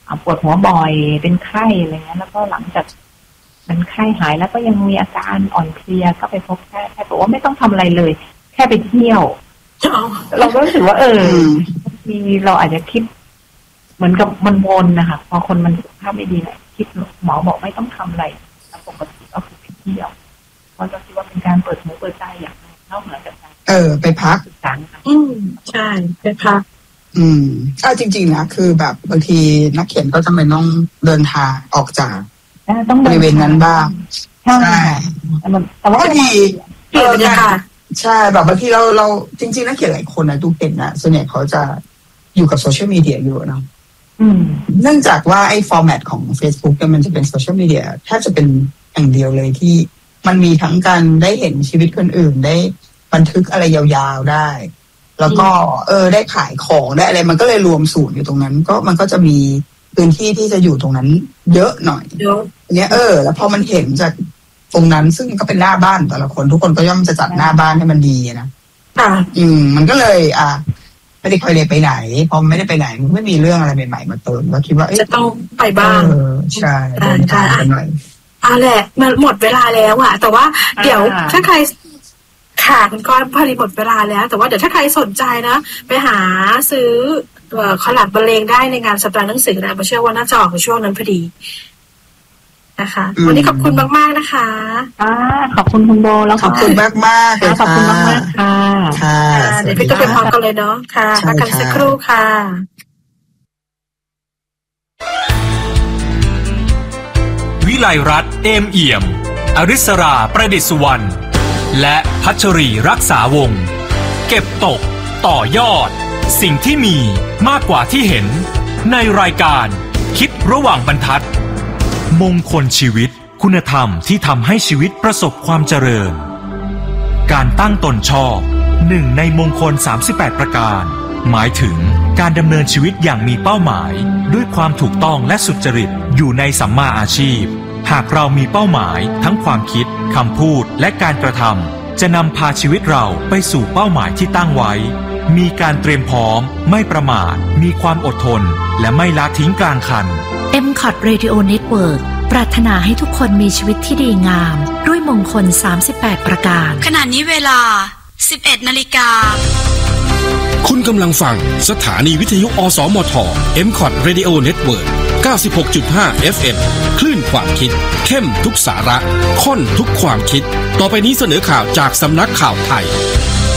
ปวดหัวบ่อยเป็นไข้อะไรเงี้ยแล้วก็หลังจากเป็นไข้หายแล้วก็ยังมีอาการอ่อนเพลียก็ไปพบแพทย์แพทย์บอกว่าไม่ต้องทำอะไรเลยแค่ไปเที่ยวเราก็รู้สึกว่าเออบางทีเราอาจจะคิดเหมือนกับมันวนนะคะพอคนมันสุขภาพไม่ดีเนี่ยคิดหมอบอกไม่ต้องทำอะไรปกติก็คือไปเที่ยวเพราะเราคิดว่าเป็นการเปิดหูเปิดใจอย่างนึงนอกเหนือจากการเออไปพักอืมใช่ไปพักอืมอ่าจริงๆนะคือแบบบางทีนักเขียนก็จำเป็นต้องเดินทางออกจากบริเวณนั้นบ้างใช่แต่ว่าดีเออค่ะใช่แบบบางทีเราเราจริงๆนักเขียนหลายคนนะดูเห็นนะส่วนใหญ่เขาจะอยู่กับโซเชียลมีเดียอยู่เนาะเนื่องจากว่าไอ้ฟอร์แมตของ Facebook เนี่ยมันจะเป็นโซเชียลมีเดียแทบจะเป็นอย่างเดียวเลยที่มันมีทั้งการได้เห็นชีวิตคนอื่นได้บันทึกอะไรยาวๆได้แล้วก็เออได้ขายของได้อะไรมันก็เลยรวมศูนย์อยู่ตรงนั้นก็มันก็จะมีพื้นที่ที่จะอยู่ตรงนั้นเยอะหน่อยเยอะเนี้ยเออแล้วพอมันเห็นจากตรงนั้นซึ่งก็เป็นหน้าบ้านแต่ละคนทุกคนก็ย่อมจะจัดหน้าบ้านให้มันดีนะอ่าอืมมันก็เลยอ่ะไม่ได้ค่อยได้ไปไหนพอไม่ได้ไปไหนมันไม่มีเรื่องอะไรใหม่ๆมาเติมแล้วคิดว่าจะต้องไปบ้างใช่เดินทางกันหน่อยอ่าแหละมันหมดเวลาแล้วอะแต่ว่าเดี๋ยวถ้าใครค่ะคุณก้อนพอดีหมดเวลาแล้วแต่ว่าเดี๋ยวถ้าใครสนใจนะไปหาซื้อคอลัมน์บรรเลงได้ในงานสัปดาห์หนังสือนะเชื่อว่าน่าจะออกในช่วงนั้นพอดีนะคะวันนี้ขอบคุณมากๆนะคะอ่าขอบคุณคุณโบแล้วขอบคุณมากมากขอบคุณมากมากค่ะค่ะเดี๋ยวพี่ต้องไปพร้อมกันเลยเนาะค่ะพักกันสักครู่ค่ะวิไลรัตน์เอมเอี่ยมอริสราประดิษฐ์สุวรรณและพัชรีรักษาวงศ์เก็บตกต่อยอดสิ่งที่มีมากกว่าที่เห็นในรายการคิดระหว่างบรรทัดมงคลชีวิตคุณธรรมที่ทำให้ชีวิตประสบความเจริญการตั้งตนชอบหนึ่งในมงคลสามสิบแปดประการหมายถึงการดำเนินชีวิตอย่างมีเป้าหมายด้วยความถูกต้องและสุจริตอยู่ในสัมมาอาชีพหากเรามีเป้าหมายทั้งความคิดคำพูดและการกระทำจะนำพาชีวิตเราไปสู่เป้าหมายที่ตั้งไว้มีการเตรียมพร้อมไม่ประมาทมีความอดทนและไม่ละทิ้งกลางคันเอ็ม คอท Radio Network ปรารถนาให้ทุกคนมีชีวิตที่ดีงามด้วยมงคลสามสิบแปดประการขณะนี้เวลา สิบเอ็ดนาฬิกาคุณกำลังฟังสถานีวิทยุอสมท เอ็ม คอท Radio Network เก้าสิบหกจุดห้า เอฟ เอ็ม คลื่นความคิดเข้มทุกสาระข้นทุกความคิดต่อไปนี้เสนอข่าวจากสำนักข่าวไทย